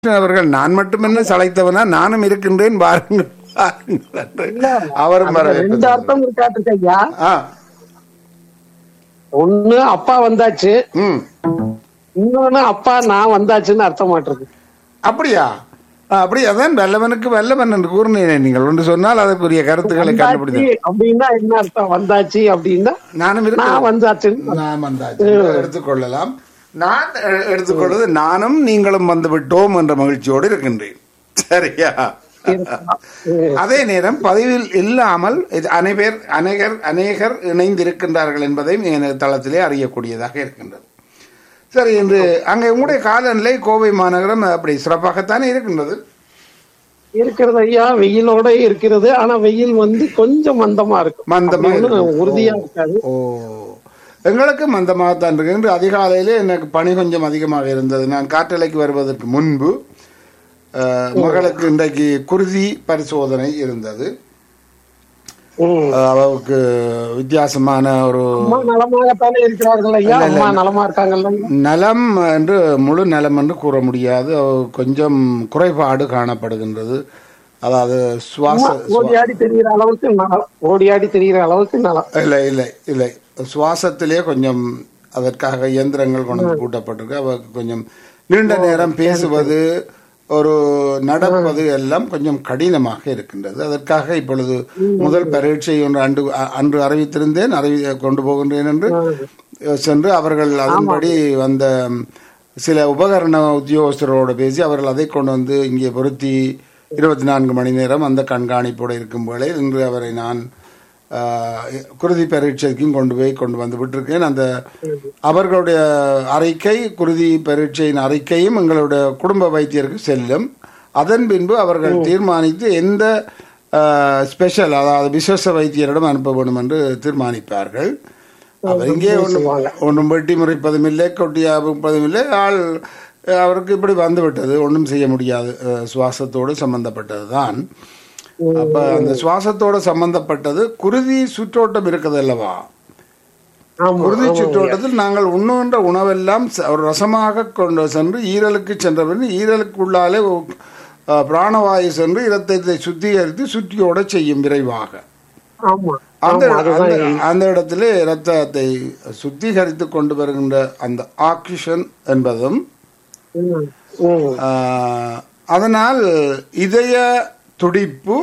அவர்கள் நான் மட்டுமென்ன சளைத்தவனா நானும் இருக்கின்றேன் பாருங்கள் பாருங்கள் என்று இல்ல, அவரும் அதுல ரெண்டு அர்த்தம் இருக்காட்டு ஐயா. ஆ, ஒண்ணு அப்பா வந்தாச்சு, ம், இன்னொன்னு அப்பா நான் வந்தாச்சுன்னு அர்த்தம் மாட்டிருக்கு. அப்படியா? அப்படி அதான் வல்லவனுக்கு வல்லவன் என்று கூறினேன். நீங்கள் ஒன்று சொன்னால் அதற்குரிய கருத்துக்களை வந்தாச்சு கண்டுபிடித்தேன். அப்படின்னா என்ன அர்த்தம்? வந்தாச்சு அப்படின்னா நானும் நான் இருக்கிறேன். வந்தாச்சுன்னு. நான் வந்தாச்சு எடுத்துக்கொள்ளலாம். நான் எடுத்துக்கொள்வது நானும் நீங்களும் வந்து விட்டோம் என்ற மகிழ்ச்சியோடு இருக்கின்றேன். சரியா? அதே நேரம் பதிவில் இல்லாமல் அநேகர் இணைந்திருக்கின்றார்கள் என்பதையும் எனது தளத்திலே அறியக்கூடியதாக இருக்கின்றது. சரி, இன்று அங்கே உங்களுடைய காலநிலை கோவை மாநகரம் அப்படி சிறப்பாகத்தானே இருக்கின்றது? இருக்கிறது ஐயா, வெயிலோட இருக்கிறது. ஆனா வெயில் வந்து கொஞ்சம் மந்தமா இருக்கும், மந்தமா அப்படி ஒண்ணும் இருக்கும். உறுதியா இருக்காது. ஓ, எங்களுக்கு மந்தமாகத்தான் இருக்கு. இன்று அதிகாலையிலே எனக்கு பணி கொஞ்சம் அதிகமாக இருந்தது. நான் காற்றலைக்கு வருவதற்கு முன்பு மகளுக்கு இன்றைக்கு குருதி பரிசோதனை இருந்தது. அவருக்கு வித்தியாசமான ஒரு அம்மா நலமாகத்தானே இருக்கிறார்கள் ஐயா? அம்மா நலமா இருக்காங்கல்ல? நலம் என்று முழு நலம் என்று கூற முடியாது. கொஞ்சம் குறைபாடு காணப்படுகின்றது. அதாவது சுவாச ஓடியாடி தெரிகிற அளவுக்கு நலம், ஓடியாடி தெரிகிற அளவுக்கு நலம். இல்லை இல்லை இல்லை சுவாசத்திலே கொஞ்சம் அதற்காக இயந்திரங்கள் கொண்டு கூட்டப்பட்டிருக்கு. அவருக்கு கொஞ்சம் நீண்ட நேரம் பேசுவது, ஒரு நடப்பது எல்லாம் கொஞ்சம் கடினமாக இருக்கின்றது. அதற்காக இப்பொழுது முதல் பரீட்சை ஒன்று அன்று அறிவித்திருந்தேன், கொண்டு போகின்றேன் என்று சென்று அவர்கள் அதன்படி வந்த சில உபகரண உத்தியோகஸ்தரோடு பேசி அவர்கள் அதை கொண்டு வந்து இங்கே பொருத்தி 24 மணி நேரம் அந்த கண்காணிப்போடு இருக்கும் வேளை இன்று அவரை நான் குருதி பரீட்சைக்கும் கொண்டு வந்து விட்டிருக்கேன். அந்த அவர்களுடைய அறிக்கை, குருதி பரீட்சையின் அறிக்கையும் எங்களுடைய குடும்ப வைத்தியருக்கு செல்லும். அதன் பின்பு அவர்கள் தீர்மானித்து எந்த ஸ்பெஷல், அதாவது விசேஷ வைத்தியரிடம் அனுப்ப வேண்டும் என்று தீர்மானிப்பார்கள். அவர் இங்கே ஒன்றும் வெட்டி முறைப்பதும் இல்லை, கொட்டி அறுப்பதும் இல்லை. அவருக்கு இப்படி வந்துவிட்டது, ஒன்றும் செய்ய முடியாது. சுவாசத்தோடு சம்பந்தப்பட்டது தான். அப்ப அந்த சுவாசத்தோடு சம்பந்தப்பட்டது குருதி சுற்றோட்டம் இருக்குது அல்லவா? குருதி சுற்றோட்டத்தில் நாங்கள் உண்ணுகின்ற உணவெல்லாம் ஒரு ரசமாக கொண்டு சென்று ஈரலுக்கு சென்ற பின் ஈரலுக்குள்ளாலே பிராணவாயு சென்று இரத்தத்தை சுத்திகரித்து சுற்றியோட செய்யும் விரைவாக. அந்த இடத்திலே இரத்தத்தை சுத்திகரித்து கொண்டு வருகின்ற அந்த ஆக்சிஜன் என்பதும் அதனால் இதய துடிப்பு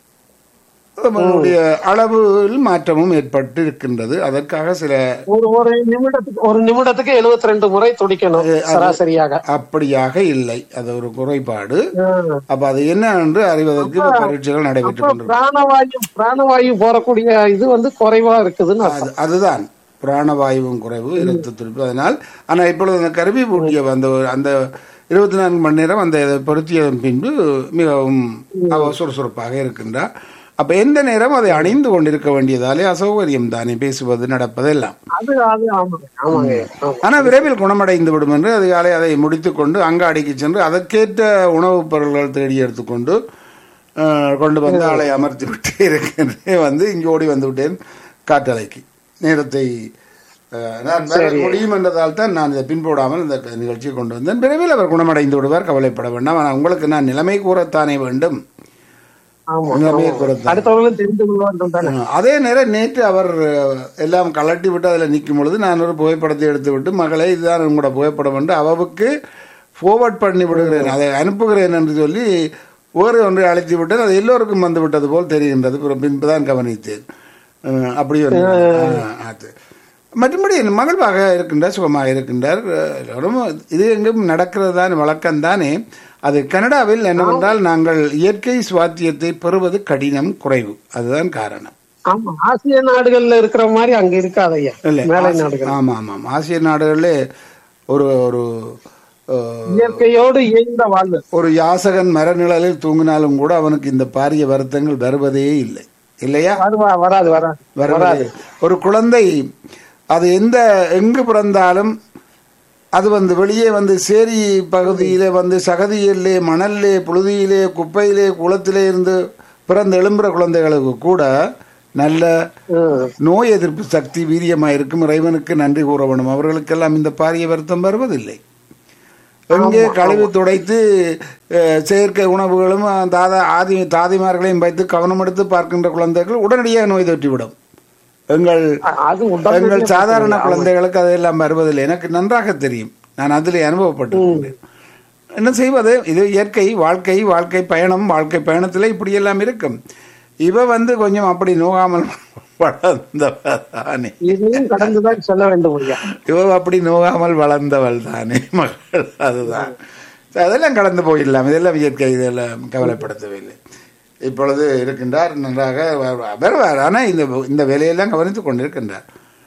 அளவில் மாற்றமும் ஏற்பட்டு இருக்கின்றது. அதற்காக சில ஒரு நிமிடத்துக்கு 72 முறை துடிக்கணும் சராசரியாக. அப்படியாக இல்லை, அது ஒரு குறைபாடு. அப்ப அது என்ன என்று அறிவதற்கு பரீட்சைகள் நடைபெற்றுக் கொண்டிருக்கிறது. பிராணவாயு போறக்கூடிய இது வந்து குறைவா இருக்குதுன்னு அதுதான் பிராணவாயுவும் குறைவு, இரத்த துடிப்பு. அதனால் ஆனா இப்பொழுது அந்த கருவி பூட்டிய அந்த 24 மணி நேரம் அந்த பொருத்தியதன் பின்பு மிகவும் சுறுசுறுப்பாக இருக்கின்றார். அப்ப எந்த நேரம் அதை அணிந்து கொண்டிருக்க வேண்டியதாலே அசௌகரியம் தானே பேசுவது நடப்பதெல்லாம். ஆனா விரைவில் குணமடைந்து விடும் என்று அதிகாலை அதை முடித்துக் கொண்டு அங்காடிக்கு சென்று அதற்கேற்ற உணவுப் பொருள்கள் தேடி எடுத்துக்கொண்டு கொண்டு வந்து ஆளை அமர்த்தி விட்டு இருக்கின்றேன். வந்து இங்கே ஓடி வந்து விட்டேன் காற்றலைக்கு. நேரத்தை நான் முடியும் என்றதால் தான் நான் இதை பின்போடாமல் இந்த நிகழ்ச்சியை கொண்டு வந்தேன். விரைவில் அவர் குணமடைந்து விடுவார், கவலைப்பட வேண்டாம். ஆனால் உங்களுக்கு நான் நிலைமை கூறத்தானே வேண்டும். அதே நேரம் நேற்று அவர் எல்லாம் கலட்டி விட்டு அதில் நிற்கும் பொழுது நான் ஒரு புகைப்படத்தை எடுத்து விட்டு, மகளே இதுதான் உங்களோட புகைப்படம் என்று அவருக்கு ஃபார்வர்ட் பண்ணி விடுகிறேன், அதை அனுப்புகிறேன் என்று சொல்லி வேறு ஒன்றை அழைத்து விட்டேன். அது எல்லோருக்கும் வந்து விட்டது போல் தெரிகின்றது. பின்புதான் கவனித்தேன். அப்படி அது மற்றபடி மகிழ்வாக இருக்கின்றார், சுகமாக இருக்கின்றார். இது எங்கும் நடக்கிறது தான், வழக்கம்தானே. அது கனடாவில் என்னவென்றால் நாங்கள் இயற்கை சுவாத்தியத்தை பெறுவது கடினம், குறைவு. அதுதான் காரணம். ஆசிய நாடுகள்ல இருக்கிற மாதிரி அங்க இருக்காது ஐயா. ஆமா ஆமாம், ஆசிய நாடுகள்ல ஒரு ஒரு இயற்கையோடு இயந்த வாழ்வு. ஒரு யாசகன் மரநிழலில் தூங்கினாலும் கூட அவனுக்கு இந்த பாரிய வருத்தங்கள் வருவதே இல்லை, இல்லையா? வராது. ஒரு குழந்தை அது எங்கு பிறந்தாலும் அது வந்து வெளியே வந்து சேரி பகுதியிலே வந்து சகதியிலே, மணல்லே, புழுதியிலே, குப்பையிலே, குளத்திலே இருந்து பிறந்து எழும்புற குழந்தைகளுக்கு கூட நல்ல நோய் எதிர்ப்பு சக்தி வீரியமாக இருக்கும். இறைவனுக்கு நன்றி கூற வேண்டும். அவர்களுக்கெல்லாம் இந்த பாரிய வருத்தம் வருவதில்லை. எங்கே கழுவி துடைத்து செயற்கை உணவுகளும் தாதிமார்களையும் வைத்து கவனம் எடுத்து பார்க்கின்ற குழந்தைகள் உடனடியாக நோய் தொற்றிவிடும். எங்கள் சாதாரண குழந்தைகளுக்கு அதெல்லாம் வருவதில்லை. எனக்கு நன்றாக தெரியும், நான் அதிலே அனுபவப்பட்டிருக்கிறேன். என்ன செய்வது, இது இயற்கை வாழ்க்கை, வாழ்க்கை பயணம். வாழ்க்கை பயணத்தில் இப்படி எல்லாம் இருக்கும். இவ கொஞ்சம் அப்படி நோகாமல் வளர்ந்தவள் தானே, கடந்துதான் சொல்ல வேண்டும். இவ அப்படி நோகாமல் வளர்ந்தவள் தானே மகள். அதுதான், அதெல்லாம் கடந்து போயிடலாம். இதெல்லாம் இயற்கை, இதெல்லாம் கவலைப்படுத்தவில்லை. இப்பொழுது இருக்கின்றார், நன்றாக வருவார். ஆனால் இந்த வேலையெல்லாம் கவனித்துக் கொண்டிருக்கின்றார்.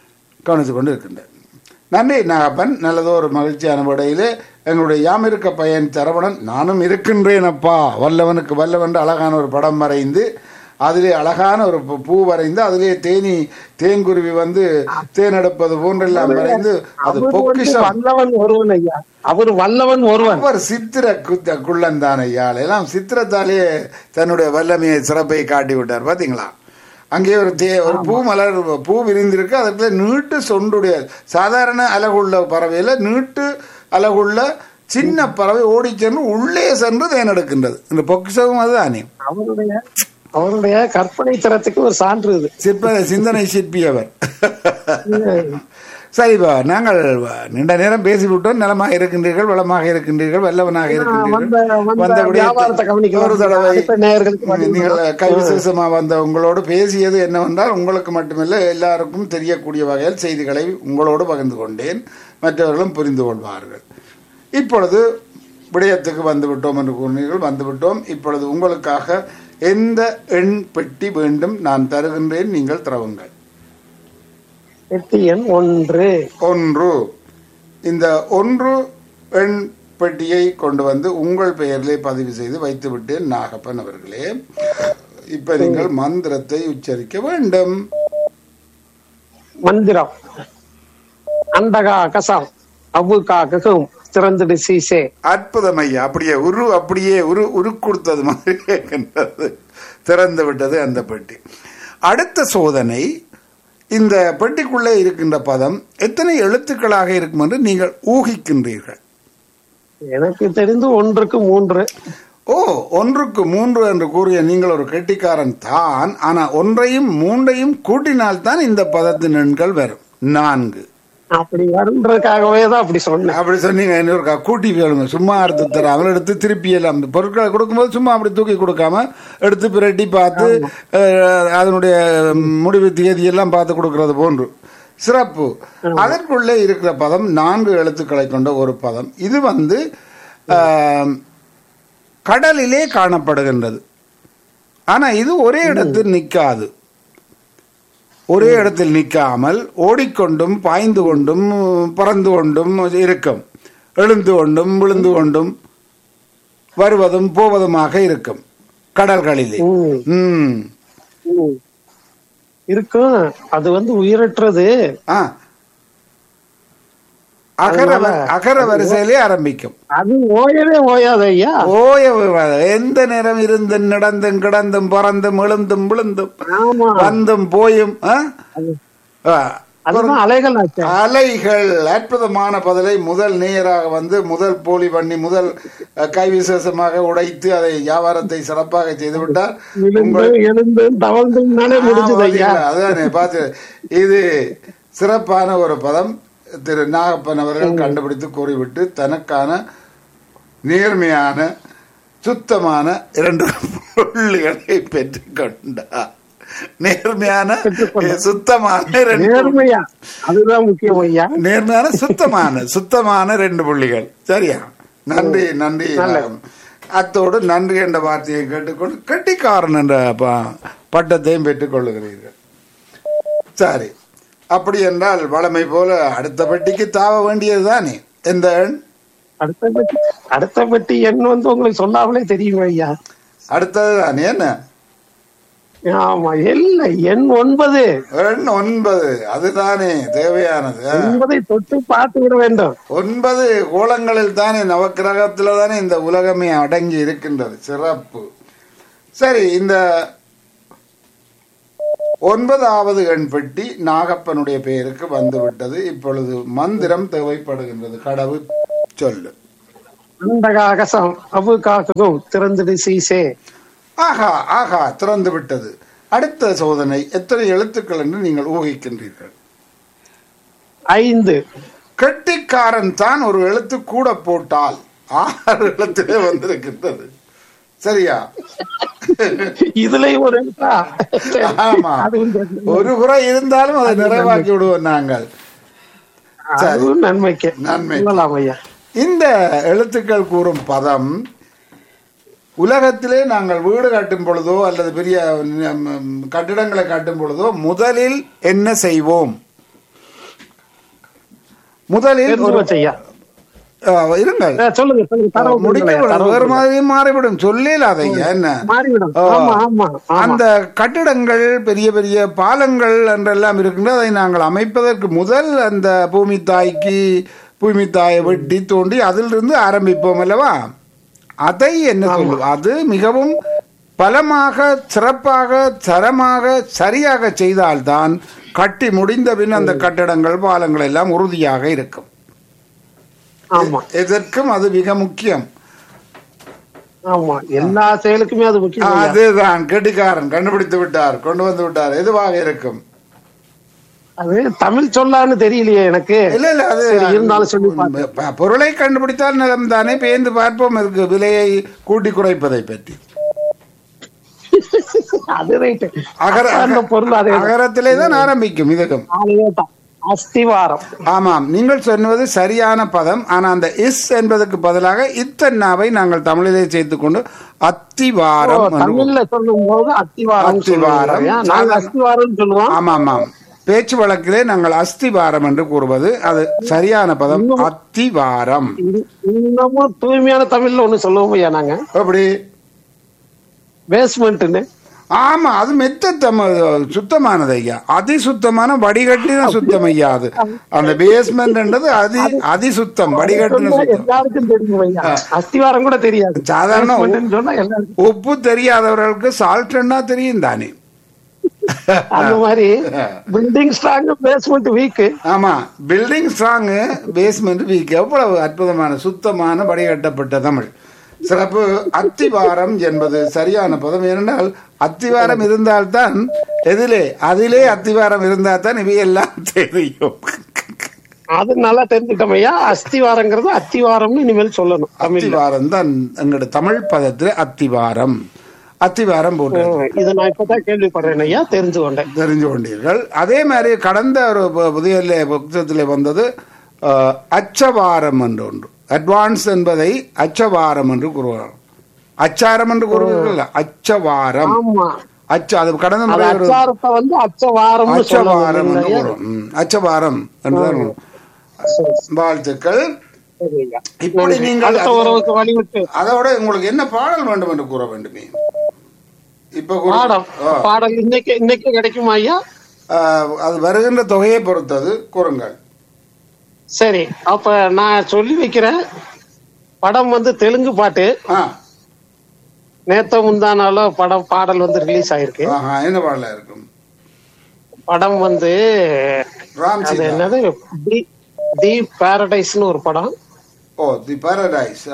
நன்றி நாகப்பன். நல்லதோ ஒரு மகிழ்ச்சியான படையிலே எங்களுடைய யாமிருக்க பையன் சரவணன், நானும் இருக்கின்றேன் அப்பா வல்லவனுக்கு வல்லவன் அழகான ஒரு படம் வரைந்து, அதிலே அழகான ஒரு பூ வரைந்து, அதிலே தேன்குருவி தேனெடுப்பது போன்றெல்லாம் வரைந்து, அது பொக்கிஷம். அவர் வல்லவன் ஒருவன், அவர் சித்திர குள்ளன் தான் ஐயா. எல்லாம் சித்திரத்தாலே தன்னுடைய வல்லமையை சிறப்பை காட்டி விட்டார். பாத்தீங்களா, அங்கே ஒரு பூ விரிந்திருக்கு. அதற்கு நீட்டு சொண்டுடைய சாதாரண அழகுள்ள பறவையில நீட்டு அழகுள்ள சின்ன பறவை ஓடி சென்று உள்ளே சென்று தேனெடுக்கின்றது. இந்த பொக்கிஷமும் அதுதானே. அவருடைய கற்பனை திறத்துக்கு ஒரு சான்று இது. சிந்தனை சிற்பி அவர். சரிப்பா, நாங்கள் நீண்ட நேரம் பேசிவிட்டோம். நலமாக இருக்கின்றீர்கள், வளமாக இருக்கின்றீர்கள், வல்லவனாக இருக்கின்றீர்கள். ஒரு தடவை நீங்கள் கைவிசேஷமா வந்த உங்களோடு பேசியது என்னவென்றால், உங்களுக்கு மட்டுமில்லை எல்லாருக்கும் தெரியக்கூடிய வகையில் செய்திகளை உங்களோடு பகிர்ந்து கொண்டேன். மற்றவர்களும் புரிந்து கொள்வார்கள். இப்பொழுது விடயத்துக்கு வந்துவிட்டோம் என்று கூறினீர்கள். வந்துவிட்டோம். இப்பொழுது உங்களுக்காக எந்த எண் பெட்டி வேண்டும் நான் தருகின்றேன், நீங்கள் திறவுங்கள். பெட்டி எண் 1. இந்த 1 எண் பெட்டியை கொண்டு உங்கள் பெயரிலே பதிவு செய்து வைத்து விட்டேன் நாகப்பன் அவர்களே. இப்ப நீங்கள் மந்திரத்தை உச்சரிக்க வேண்டும். மந்திரம்: அண்டகா கசம் அபுகா ககும் திறந்துடு சீசே. அற்புதம் ஐயா. அப்படியே உரு கொடுத்தது மாதிரி இருக்கின்றது. திறந்து விட்டது அந்த பெட்டி. அடுத்த சோதனை, இந்த பெட்டிக்குள்ளே இருக்கின்ற பதம் எத்தனை எழுத்துக்களாக இருக்கும் என்று நீங்கள் ஊகிக்கின்றீர்கள்? எனக்கு தெரிந்து 1க்கு 3. ஓ, 1க்கு 3 என்று கூறிய நீங்கள் ஒரு கெட்டிக்காரன் தான். ஆனா 1ஐயும் 3ஐயும் கூட்டினால் தான் இந்த பதத்தின் எண்கள் வரும். 4. அப்படி வருன்றதுக்காகவே தான் அப்படி சொன்னேன். அப்படி சொன்னீங்க. இன்னொரு கூட்டி வேணுங்க. சும்மா எடுத்து தராமல் எடுத்து திருப்பி எல்லாம் பொருட்களை கொடுக்கும்போது சும்மா அப்படி தூக்கி கொடுக்காம எடுத்து பிரட்டி பார்த்து அதனுடைய முடிவு தேதியெல்லாம் பார்த்து கொடுக்கறது போன்று சிறப்பு. அதற்குள்ளே இருக்கிற பதம் 4 எழுத்துக்களை கொண்ட ஒரு பதம். இது கடலிலே காணப்படுகின்றது. ஆனா இது ஒரே இடத்தில் நிற்காது. ஒரே இடத்தில் நிற்காமல் ஓடிக்கொண்டும் பாய்ந்து கொண்டும் பறந்து கொண்டும் இருக்கும். எழுந்து கொண்டும் விழுந்து கொண்டும் வருவதும் போவதுமாக இருக்கும் கடல்களிலே. இருக்கும். அது உயிரற்றது. அகர வரிசையிலே ஆரம்பிக்கும். அது ஓயவே ஓயாது ஐயா. எந்த நேரம் இருந்து நடந்தும் கிடந்தும் பறந்தும் எழுந்தும் விழுந்தும் வந்தும் போயும் அலைகள். அற்புதமான பதிலை முதல் நேராக முதல் போலி பண்ணி முதல் கை விசேஷமாக உடைத்து அதை வியாபாரத்தை சிறப்பாக செய்துவிட்டார். அதானே பார்த்து, இது சிறப்பான ஒரு பதம். திரு நாகப்பன் அவர்கள் கண்டுபிடித்து கூறிவிட்டு தனக்கான நேர்மையான சுத்தமான 2 புள்ளிகளை பெற்றுக் கொண்டார். நேர்மையான சுத்தமான அதுதான் முக்கியம் ஐயா. நேர்மையான சுத்தமான 2 புள்ளிகள். சரியா? நன்றி. அத்தோடு நன்றி என்ற வார்த்தையை கேட்டுக்கொண்டு கெட்டிக்காரன் என்ற பட்டத்தையும் பெற்றுக் கொள்ளுகிறீர்கள். சரி, அப்படி என்றால் வளமை போல அடுத்த பெட்டிக்கு தாவ வேண்டியதுதானே. எந்த எண்? அடுத்த பெட்டி எண் உங்களுக்கு சொல்லாமலே தெரியும் ஐயா. அடுத்ததுதானே என்ன? ஆமா, இல்லை, எண் 9. எண் 9 அதுதானே தேவையானது. 9ஐ தொட்டு பார்த்து விட வேண்டும். 9 கோலங்களில் தானே, நவக்கிரகத்துல தானே இந்த உலகமே அடங்கி இருக்கின்றது. சிறப்பு. சரி, இந்த 9வது எண் பெட்டி நாகப்பனுடைய பெயருக்கு வந்துவிட்டது. இப்பொழுது மந்திரம் தேவைப்படுகின்றது. கடவுள் சொல்லு. அண்டகாகசம் அபு காக்கும் திறந்துடு சீசே. ஆஹா ஆஹா, திறந்து விட்டது. அடுத்த சோதனை, எத்தனை எழுத்துக்கள் என்று நீங்கள் ஊகிக்கின்றீர்கள்? 5. கெட்டிக்காரன் தான் ஒரு எழுத்து கூட போட்டால் 6 எழுத்திலே வந்திருக்கின்றது. சரியா? இதுலயும் ஒரு எழுத்தா? ஆமா, ஒரு குறை இருந்தாலும் அதை நிறைவாக்கி விடுவோம் நாங்கள். அதுவும் நன்மைக்கு. நன்மை. ஐயா, இந்த எழுத்துக்கள் கூறும் பதம் உலகத்திலே நாங்கள் வீடு கட்டும் பொழுதோ அல்லது பெரிய கட்டிடங்களை கட்டும் பொழுதோ முதலில் என்ன செய்வோம்? முதலில் இருங்கள், வேறு மாதிரி மாறிவிடும், சொல்லலாதையா என்ன. அந்த கட்டிடங்கள் பெரிய பெரிய பாலங்கள் என்றெல்லாம் இருக்கின்றது. அதை நாங்கள் அமைப்பதற்கு முதல் அந்த பூமி தாயை வெட்டி தோண்டி அதிலிருந்து ஆரம்பிப்போம் அல்லவா? அதை என்ன சொல்லுவோம்? அது மிகவும் பலமாக, சிறப்பாக, தரமாக, சரியாக செய்தால்தான் கட்டி முடிந்த பின் அந்த கட்டிடங்கள், பாலங்கள் எல்லாம் உறுதியாக இருக்கும். எதற்கும் அது மிக முக்கியம். எல்லா செயலுக்குமே அது முக்கியம். அதுதான் கெட்டிக்காரன் கண்டுபிடித்து விட்டார், கொண்டு வந்து விட்டார். எதுவாக இருக்கும்? அது தமிழ் சொல்லான்னு தெரியலையே எனக்கு. இல்ல இல்ல, அது இருந்தாலும் சொல்லி பொருளை கண்டுபிடித்தால் நிலம் தானே. பேந்து பார்ப்போம் இருக்கு விலையை கூட்டி குறைப்பதை பற்றி. அது ரைட். அகரத்திலே தான் ஆரம்பிக்கும். இதுக்கும் அஸ்திவாரம். ஆமாம், நீங்கள் சொன்னது சரியான பதம். ஆனா அந்த இஸ் என்பதற்கு பதிலாக இத்தன்னாவை நாங்கள் தமிழிலே சேர்த்துக் கொண்டு அத்திவாரம். தமிழ்ல சொல்லும் போது அத்திவாரம். சொல்லுவோம். ஆமா ஆமாம், பேச்சு வழக்கிலே நாங்கள் அஸ்திவாரம் என்று கூறுவது அது சரியான பதம், அத்திவாரம். இன்னமும் தூய்மையான தமிழ்ல ஒண்ணு சொல்லுவோம் ஐயா நாங்க. எப்படி? பேஸ்மெண்ட். ஆமா, அது மெத்த சுத்தமானது ஐயா. அதிசுத்தமான வடிகட்டின சுத்தம் ஐயா. அது அந்த பேஸ்மெண்ட் அதிசுத்தம், வடிகட்டின சுத்தம். எல்லாருக்கும் தெரியும் ஐயா, அஸ்திவாரம் கூட தெரியாது. சாதாரண உப்பு தெரியாதவர்களுக்கு சால்ட்னா தெரியும் தானே. அந்த மாதிரி பில்டிங் ஸ்ட்ராங், பேஸ்மெண்ட் வீக். ஆமா, பில்டிங் ஸ்ட்ராங், பேஸ்மெண்ட் வீக். எவ்வளவு அற்புதமான சுத்தமான வடிகட்டப்பட்ட தமிழ். சிறப்பு. அத்திவாரம் என்பது சரியான பதம். ஏனென்றால் அத்திவாரம் இருந்தால்தான் அதிலே அத்திவாரம் இருந்தால்தான் இவையெல்லாம் தெரியும். அது நல்லா தெரிஞ்சுட்டோம் ஐயா. அஸ்திவாரங்கிறது அத்திவாரம் இனிமேல் சொல்லணும். அத்திவாரம் தான் எங்களோட தமிழ் பதத்துல அத்திவாரம். அத்திவாரம் போட்டு இதை நான் இப்பதான் கேள்விப்படுறேன் ஐயா, தெரிஞ்சு கொண்டீர்கள். அதே மாதிரி கடந்த ஒரு புதிய புத்தகத்திலே வந்தது அச்சவாரம் என்று ஒன்று. அட்வான்ஸ் என்பதை அச்சவாரம் என்று கூறுவார். அச்சாரம் என்று கூறுவீர்கள், அச்சவாரம். அது கடந்த முறை அச்சவாரம் என்று கூறுவோம். அச்சவாரம் என்றுதான். வாழ்த்துக்கள். இப்படி நீங்கள் அதோட உங்களுக்கு என்ன பாடல் வேண்டும் என்று கூற வேண்டுமே. இப்ப பாடல் இன்னைக்கு கிடைக்குமா ஐயா? அது வருகின்ற தொகையை பொறுத்தது கூறுங்கள். சரி, அப்ப நான் சொல்லி வைக்கிறேன். படம் தெலுங்கு பாட்டு. நேத்த முந்தானால பாடல் ரிலீஸ் ஆயிருக்கு. என்ன பாடல இருக்கும்? படம் என்னது, தி பாரடைஸ்னு ஒரு படம். ஓ, தி பாரடைஸ்.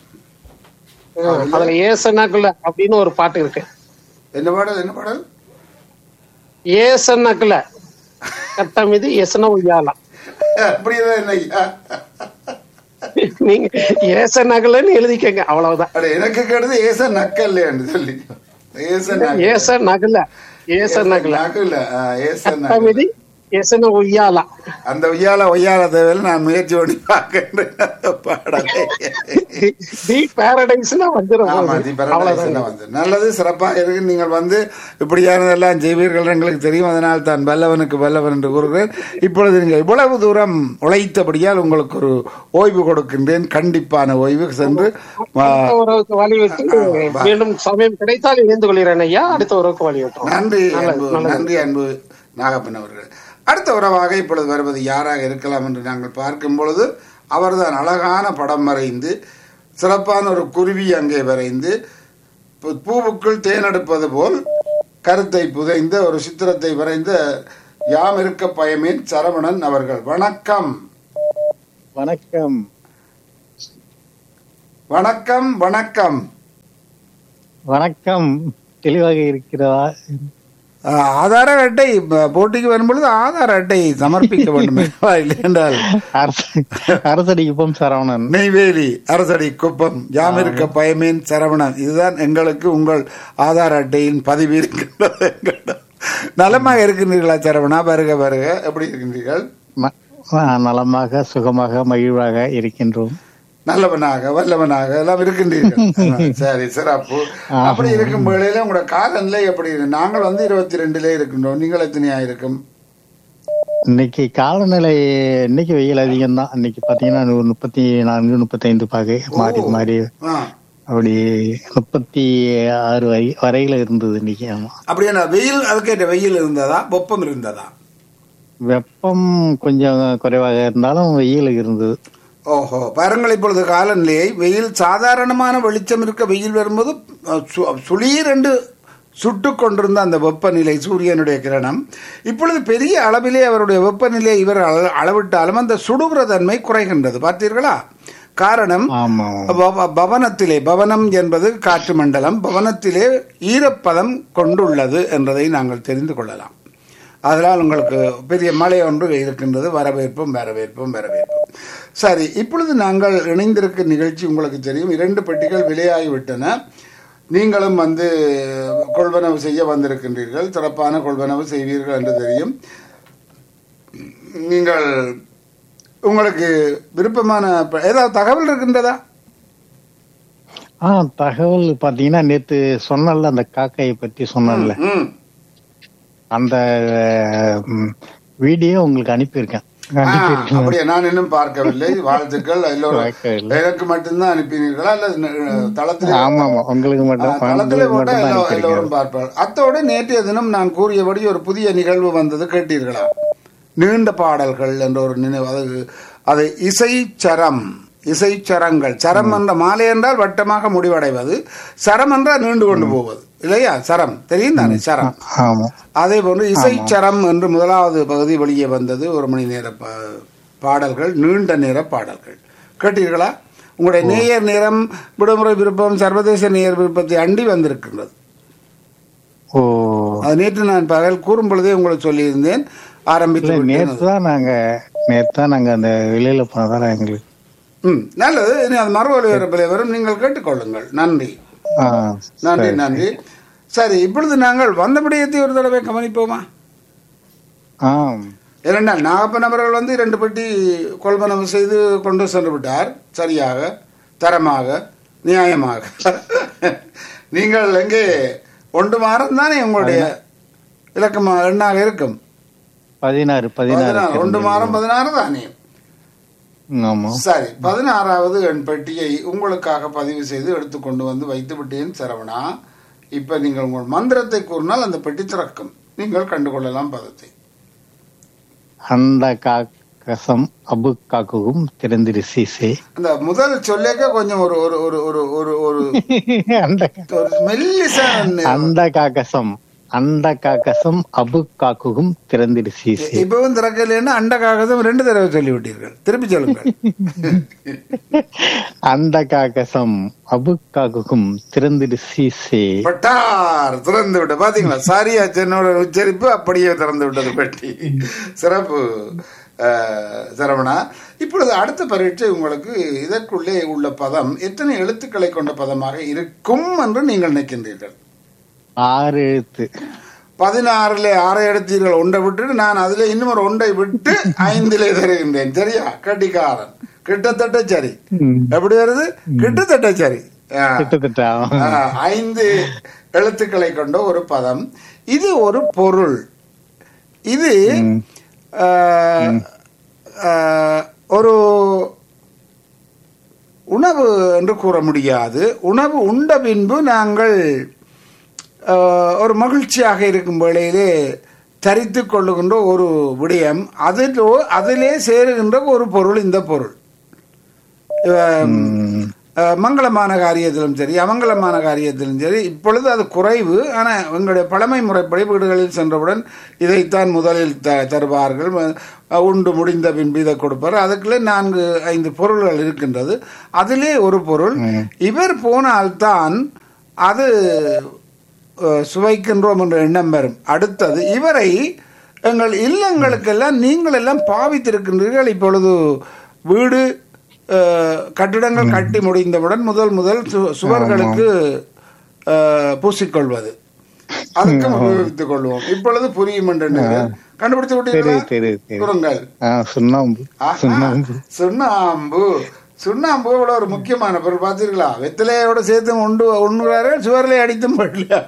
அதுல ஏசன்னாக்குல அப்படின்னு ஒரு பாட்டு இருக்கு. என்ன பாடல்? ஏசன்னாக்குல கட்டமிதி எசன உய்யாலாம். நீங்க ஏச நகல்னு எழுதிக்கங்க, அவ்வளவுதான். எனக்கு கேட்டது ஏச நக்கல் சொல்லி. ஏச நகல, ஏச நகல, எசன உய்யாலா. அந்த ஒய்யால தேவையில்லை, நான் முயற்சி பண்ணி பார்க்கின்றேன். நல்லது, சிறப்பாக இருக்கு. நீங்கள் இப்படியானதெல்லாம் செய்வீர்கள் எங்களுக்கு தெரியும். அதனால் தான் வல்லவனுக்கு வல்லவன் என்று கூறுகிறேன். இப்பொழுது நீங்கள் இவ்வளவு தூரம் உழைத்தபடியால் உங்களுக்கு ஒரு ஓய்வு கொடுக்கின்றேன். கண்டிப்பான ஓய்வு சென்று மீண்டும் சமயம் கிடைத்தால் இணைந்து கொள்கிறேன் ஐயா. அடுத்த உறவுக்கு வழிவிட்டோம். நன்றி அன்பு நாகப்பன் அவர்கள். அடுத்த உறவாக இப்பொழுது வருவது யாராக இருக்கலாம் என்று நாங்கள் பார்க்கும் பொழுது, அவர்தான் அழகான படம் வரைந்து, சிறப்பான ஒரு குருவி அங்கே வரைந்து, பூவுக்குள் தேனெடுப்பது போல் கருத்தை புதைந்த ஒரு சித்திரத்தை வரைந்த யாம் இருக்க பயமேன் சரவணன் அவர்கள். வணக்கம். வணக்கம். வணக்கம் வணக்கம். வணக்கம். தெளிவாக இருக்கிறதா? ஆதார அட்டை போட்டிக்கு வரும்பொழுது ஆதார அட்டை சமர்ப்பிக்க வேண்டும் இல்லை என்றால் அரசடி குப்பம் சரவணன். நெய்வேலி அரசடி குப்பம் யாமிருக்க பயமேன் சரவணன். இதுதான் எங்களுக்கு உங்கள் ஆதார அட்டையின் பதிவு இருக்கின்றது. நலமாக இருக்கின்றீர்களா சரவணா? வருக வருக. எப்படி இருக்கின்றீர்கள்? நலமாக சுகமாக மகிழ்வாக இருக்கின்றோம். நல்லவனாக வல்லவனாக எல்லாம் இருக்கின்றீர்கள். சரி சிறப்பு. அப்படி இருக்கும் வேளையில உங்களோட காலநிலை எப்படி இருக்கு? நாங்கள் 22 இருக்கின்றோம். நீங்கள் எத்தனையா இருக்கும்? இன்னைக்கு காலநிலை இன்னைக்கு வெயில் அதிகம் தான். இன்னைக்கு பாத்தீங்கன்னா 34 35 பாகை மாறி மாறி அப்படி 36 வரையில இருந்தது இன்னைக்கு. ஆமா. அப்படியா? வெயில் அதுக்கேற்ற வெயில் இருந்ததா வெப்பம் இருந்ததா? வெப்பம் கொஞ்சம் குறைவாக இருந்தாலும் வெயில் இருந்தது. ஓஹோ, பாருங்கள் இப்பொழுது காலநிலையை. வெயில் சாதாரணமான வெளிச்சம் இருக்க வெயில் வரும்போது சுளீர் என்று சுட்டு கொண்டிருந்த அந்த வெப்பநிலை சூரியனுடைய கிரணம் இப்பொழுது பெரிய அளவிலே அவருடைய வெப்பநிலையை இவர் அளவிட்டாலும் அந்த சுடுகிற தன்மை குறைகின்றது. பார்த்தீர்களா? காரணம் பவனத்திலே, பவனம் என்பது காற்று மண்டலம், பவனத்திலே ஈரப்பதம் கொண்டுள்ளது என்பதை நாங்கள் தெரிந்து கொள்ளலாம். அதனால் உங்களுக்கு பெரிய மழை ஒன்று இருக்கின்றது. வரவேற்பும் வரவேற்பும் வரவேற்பும். சரி, இப்பொழுது நாங்கள் இணைந்திருக்கும் நிகழ்ச்சி உங்களுக்கு தெரியும். 2 பெட்டிகள் விலையாகிவிட்டன. நீங்களும் கொள்வனவு செய்ய வந்திருக்கின்றீர்கள். சிறப்பான கொள்வனவு செய்வீர்கள் என்று தெரியும். நீங்கள் உங்களுக்கு விருப்பமான ஏதாவது தகவல் இருக்கின்றதா? தகவல் பாத்தீங்கன்னா நேத்து சொன்னல அந்த காக்கையை பத்தி சொன்னல, அந்த வீடியோ உங்களுக்கு அனுப்பியிருக்கேன். அப்படியே நான் இன்னும் பார்க்கவில்லை. வாழ்த்துக்கள். எல்லோரும் எனக்கு மட்டும்தான் அனுப்பினீர்களா அல்லது தளத்தில்? உங்களுக்கு மட்டும். தளத்திலே போட்டா எல்லோரும் பார்ப்பார். அத்தோடு நேற்றைய தினம் நான் கூறியபடி ஒரு புதிய நிகழ்வு வந்தது, கேட்டீர்களா? நீண்ட பாடல்கள் என்ற ஒரு நினைவு. அது இசைச்சரம், இசைச்சரங்கள். சரம் என்ற மாலை என்றால் வட்டமாக முடிவடைவது, சரம் என்றால் நீண்டு கொண்டு போவது இல்லையா? சரம் தெரியும் தானே? சரம். அதே போன்று இசைச்சரம் என்று முதலாவது பகுதி வெளியே வந்தது. 1 மணி நேர பாடல்கள், நீண்ட நேர பாடல்கள். கேட்டீர்களா? உங்களுடைய நேயர் நேரம், விடுமுறை விருப்பம், சர்வதேச நேயர் விருப்பத்தை அண்டி வந்திருக்கின்றது. அது நேற்று நான் பகல் கூறும் பொழுதே உங்களுக்கு சொல்லியிருந்தேன். ஆரம்பித்து நேற்று நாங்க அந்த வெளியில போனதால எங்களுக்கு நல்லது. இனி அது மறு ஒலிபரப்பிலே வரும், நீங்கள் கேட்டுக்கொள்ளுங்கள். நன்றி நன்றி நன்றி. சரி, இப்பொழுது நாங்கள் வந்த விடயத்தை ஒரு தடவை கவனிப்போமா? ஏனென்றால் நாகப்பன் அவர்கள் 2 பெட்டி கொள்வனவு செய்து கொண்டு சென்று விட்டார். சரியாக, தரமாக, நியாயமாக. நீங்கள் எங்கே 1 மாதம் தானே உங்களுடைய இலக்கமா எண்ணாக இருக்கும்? 16 1 மாதம் 16 தானே? சரி, 16வது எண் பெட்டியை உங்களுக்காக பதிவு செய்து எடுத்துக்கொண்டு வந்து வைத்து விட்டேன் சரவணா. இப்ப நீங்கள் உங்கள் மந்திரத்தை கூறினால் அந்த பெட்டி திறக்கும். நீங்கள் கண்டுகொள்ளலாம் பதத்தை. அந்த காக்கசம் அபு காக்கும் திறந்திரு சீசே. அந்த முதல் சொல்லேக்க கொஞ்சம் ஒரு ஒரு ஒரு ஒரு ஒரு ஒரு மெல்லிசா. அந்த காக்கசம், அந்த காக்கசம் அபு காக்கும் திறந்திரு சீசே. இப்பவும் திறக்கலைன்னா அந்த காக்கசம் 2 தடவை சொல்லிவிட்டீர்கள். திருப்பி சொல்லுங்கள். அந்த காக்கசம் அபு காக்கும் திறந்திரு சீசே. பட்டார் திறந்து விட்ட. பாத்தீங்களா? சாரியா சென்னோட உச்சரிப்பு அப்படியே திறந்து விட்டது பெட்டி. சிறப்பு சரவணா. இப்பொழுது அடுத்த பரீட்சை உங்களுக்கு. இதற்குள்ளே உள்ள பதம் எத்தனை எழுத்துக்களை கொண்ட பதமாக இருக்கும் என்று நீங்கள் நினைக்கின்றீர்கள்? 6 எழுத்து. 16ல 6 எடுத்தீர்கள். 1 விட்டு நான் அதுல இன்னும் ஒரு 1 விட்டு 5ல தருகின்றேன். சரியா? கட்டிக்காரன். கிட்டத்தட்ட சரி. எப்படி வருது? கிட்டத்தட்ட சரி. 5 எழுத்துக்களை கொண்ட ஒரு பதம். இது ஒரு பொருள். இது ஒரு உணவு என்று கூற முடியாது. உணவு உண்ட பின்பு நாங்கள் ஒரு மகிழ்ச்சியாக இருக்கும் வேளையிலே தரித்து கொள்ளுகின்ற ஒரு விடயம், அதிலே சேருகின்ற ஒரு பொருள். இந்த பொருள் மங்களமான காரியத்திலும் சரி அமங்கலமான காரியத்திலும் சரி இப்பொழுது அது குறைவு. ஆனால் எங்களுடைய பழமை முறைப்படி வீடுகளில் சென்றவுடன் இதைத்தான் முதலில் தருவார்கள். உண்டு முடிந்த பின்பு இதை கொடுப்பார். அதுக்குள்ளே 4-5 பொருள்கள் இருக்கின்றது. அதிலே ஒரு பொருள் இவர் போனால்தான் அது சுவைக்கின்றோம் என்ற எண்ணம் வரும். அடுத்தது இவரை எங்கள் இல்லங்களுக்கெல்லாம் நீங்கள் எல்லாம் பாவித்திருக்கின்றீர்கள். இப்பொழுது வீடு கட்டிடங்கள் கட்டி முடிந்தவுடன் முதல் சுவர்களுக்கு பூசிக்கொள்வது, அதுக்கு உபயோகித்துக் கொள்வோம். இப்பொழுது புரியும் என்று கண்டுபிடித்து விட்டீர்கள். சுண்ணாம்பு இவ்வளவு ஒரு முக்கியமான பொருள் பார்த்தீர்களா? வெத்திலையோட சேர்த்து உண்ணுகிறார்கள், சுவரிலே அடித்தும்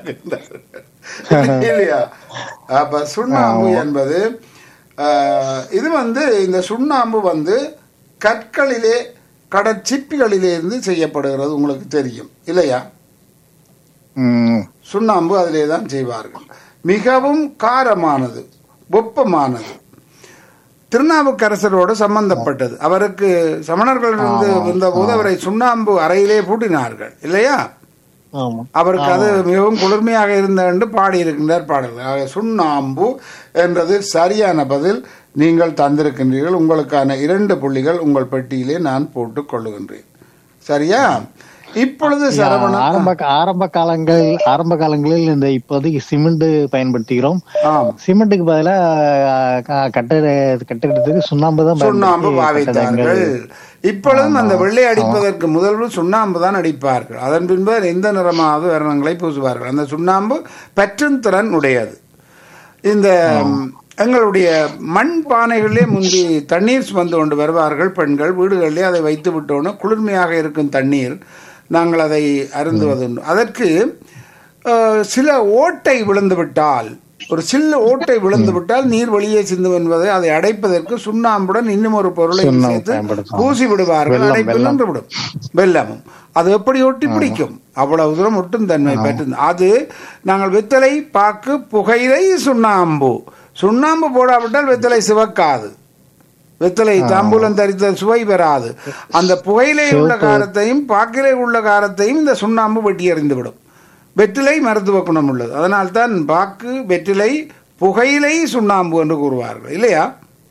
இல்லையா? அப்ப சுண்ணாம்பு என்பது இது இந்த சுண்ணாம்பு கற்களிலே கடற்சிப்பிகளிலே இருந்து செய்யப்படுகிறது. உங்களுக்கு தெரியும் இல்லையா? சுண்ணாம்பு அதிலே தான் செய்வார்கள். மிகவும் காரமானது, வெப்பமானது, திருநாவுக்கரசரோடு சம்பந்தப்பட்டது. அவருக்கு சமணர்களிலிருந்து வந்தபோது அவரை சுண்ணாம்பு அறையிலே பூட்டினார்கள் இல்லையா? அவருக்கு அது மிகவும் குளிர்மையாக இருந்த என்று பாடியிருக்கின்றார் பாடல்கள். சுண்ணாம்பு என்றது சரியான பதில் நீங்கள் தந்திருக்கின்றீர்கள். உங்களுக்கான 2 புள்ளிகள் உங்கள் பெட்டியிலே நான் போட்டுக் கொள்ளுகின்றேன். சரியா? இப்பொழுது ஆரம்ப காலங்களில் இந்த இப்போதைக்கு சிமெண்ட் பயன்படுத்துகிறோம். சிமெண்ட்டுக்கு பதிலாக கட்டிடத்துக்கு சுண்ணாம்பு பாவித்தார்கள். இப்பொழுதும் அந்த வெள்ளை அடிப்பதற்கு முதல்வர் சுண்ணாம்பு தான் அடிப்பார்கள். அதன் பின்பு எந்த நிறமாவது வர்ணங்களை பூசுவார்கள். அந்த சுண்ணாம்பு பற்றும் திறன் உடையது. இந்த எங்களுடைய மண் பானைகளிலே முந்தி தண்ணீர் வந்து கொண்டு வருவார்கள் பெண்கள். வீடுகளிலே அதை வைத்து விட்டோன்னு குளிர்மையாக இருக்கும் தண்ணீர் நாங்கள் அதை அருந்துவதுண்டு. அதற்கு சில ஓட்டை விழுந்து விட்டால், ஒரு சில்ல ஓட்டை விழுந்து விட்டால் நீர் வெளியே சிந்து என்பதை அதை அடைப்பதற்கு சுண்ணாம்புடன் இன்னும் ஒரு பொருளை சேர்த்து பூசி விடுவார்கள். அடைப்பு நின்றுவிடும். வெல்லமும் அது எப்படி ஒட்டி பிடிக்கும், அவ்வளவு தூரம் ஒட்டும் தன்மை பெற்று. அது நாங்கள் வெத்தலை பாக்கு புகையிலை சுண்ணாம்பு போடாவிட்டால் வெத்தலை சிவக்காது. வெத்தலை தாம்பூலம் தரித்த சுவை பெறாது. அந்த புகையிலே உள்ள காரத்தையும் பாக்கிலே உள்ள காரத்தையும் இந்த சுண்ணாம்பு வெட்டி எறிந்துவிடும். வெற்றிலை மருத்துவ குணம் உள்ளது. அதனால்தான் பாக்கு, வெற்றிலை, புகையிலை, சுண்ணாம்பு என்று கூறுவார்கள் இல்லையா?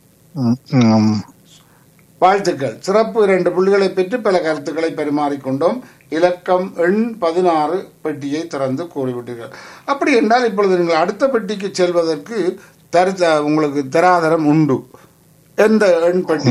வாழ்த்துக்கள். சிறப்பு 2 புள்ளிகளை பெற்று பல கருத்துக்களை பரிமாறிக்கொண்டோம். இலக்கம் எண் 16 பெட்டியை திறந்து கூறிவிட்டீர்கள். அப்படி என்றால் இப்பொழுது நீங்கள் அடுத்த பெட்டிக்கு செல்வதற்கு உங்களுக்கு தராதரம் உண்டு. எந்த எண் பெட்டி?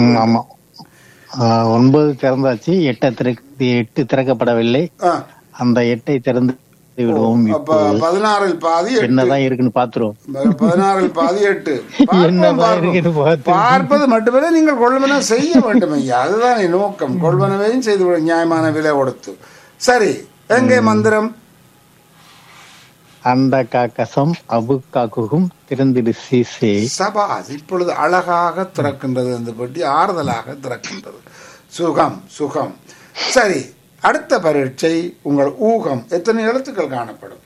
9 திறந்தாச்சு, 8 திறக்கப்படவில்லை. அந்த 8 திறந்து விடுவோம். 16 பாதி என்னதான் இருக்குன்னு பாத்துருவோம். 16 பாதி 8 பார்ப்பது மட்டுமே. நீங்கள் கொள்வன செய்ய வேண்டும் ஐயா, அதுதான் நோக்கம். கொள்வனவையும் செய்து நியாயமான விலை கொடுத்து. சரி, எங்கே மந்திரம்? அந்த காக்கசம் அபு காக்குகும் திறந்திடு சீசே. சபாஸ். இப்பொழுது அழகாக திறக்கின்றது அந்த பெட்டி, ஆறுதலாக திறக்கின்றது. சுகம். சரி, அடுத்த பரீட்சை உங்கள் ஊகம். எத்தனை எழுத்துக்கள் காணப்படும்?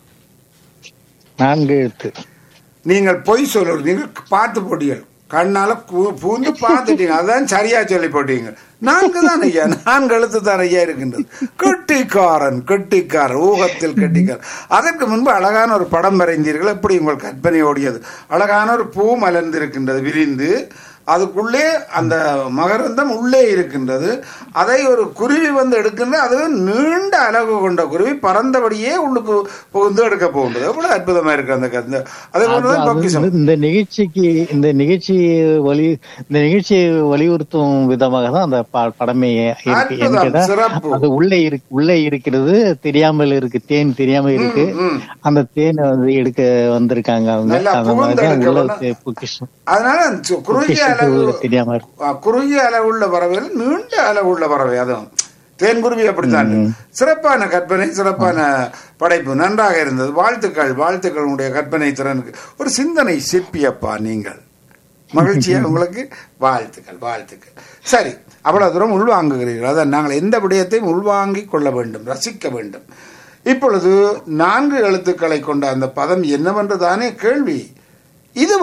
4 எழுத்து. நீங்கள் பொய் சொல்லுறீங்க, பார்த்து போட்டீங்க, கண்ணால பூந்து பார்த்துட்டீங்க, அதான் சரியா சொல்லி போட்டீங்க. 4 தான் ஐயா, 4 எழுத்து தான் ஐயா இருக்கின்றது. கெட்டிக்காரன் ஊகத்தில் கெட்டிக்காரன். அதற்கு முன்பு அழகான ஒரு படம் வரைந்தீர்கள். எப்படி உங்கள் கற்பனை ஓடியது? அழகான ஒரு பூ மலர்ந்திருக்கின்றது விரிந்து, அதுக்குள்ளே அந்த மகரந்தம் உள்ளே இருக்கின்றது. அதை ஒரு குருவி எடுக்கின்ற, அது நீண்ட அலகு கொண்ட குருவி பறந்தபடியே உள்ளுக்கு புகுந்து எடுக்க போகின்றது. எவ்வளவு அற்புதமா இருக்கு அந்த கதை. அதே போலதான் இந்த நிகழ்ச்சியை வலியுறுத்தும் விதமாக தான் அந்த படமே அது உள்ளே இருக்கிறது, தெரியாமல் இருக்கு, தேன் தெரியாமல் இருக்கு. அந்த தேனை எடுக்க வந்திருக்காங்க அவங்க. அதனால குறுகிய அளவுள்ள பறவை, நீண்ட அளவுள்ள பறவை, அதுவும் தேன்குருவி. அப்படித்தான். சிறப்பான கற்பனை, சிறப்பான படைப்பு, நன்றாக இருந்தது. வாழ்த்துக்கள் உங்களுடைய கற்பனை திறனுக்கு. ஒரு சிந்தனை சிற்பியப்பா நீங்கள். மகிழ்ச்சியா உங்களுக்கு? வாழ்த்துக்கள். சரி, அவ்வளவு தூரம் உள்வாங்குகிறீர்கள். அதான் நாங்கள் எந்த விடயத்தையும் உள்வாங்கிக் கொள்ள வேண்டும், ரசிக்க வேண்டும். இப்பொழுது 4 எழுத்துக்களை கொண்ட அந்த பதம் என்னவென்று தானே கேள்வி. இது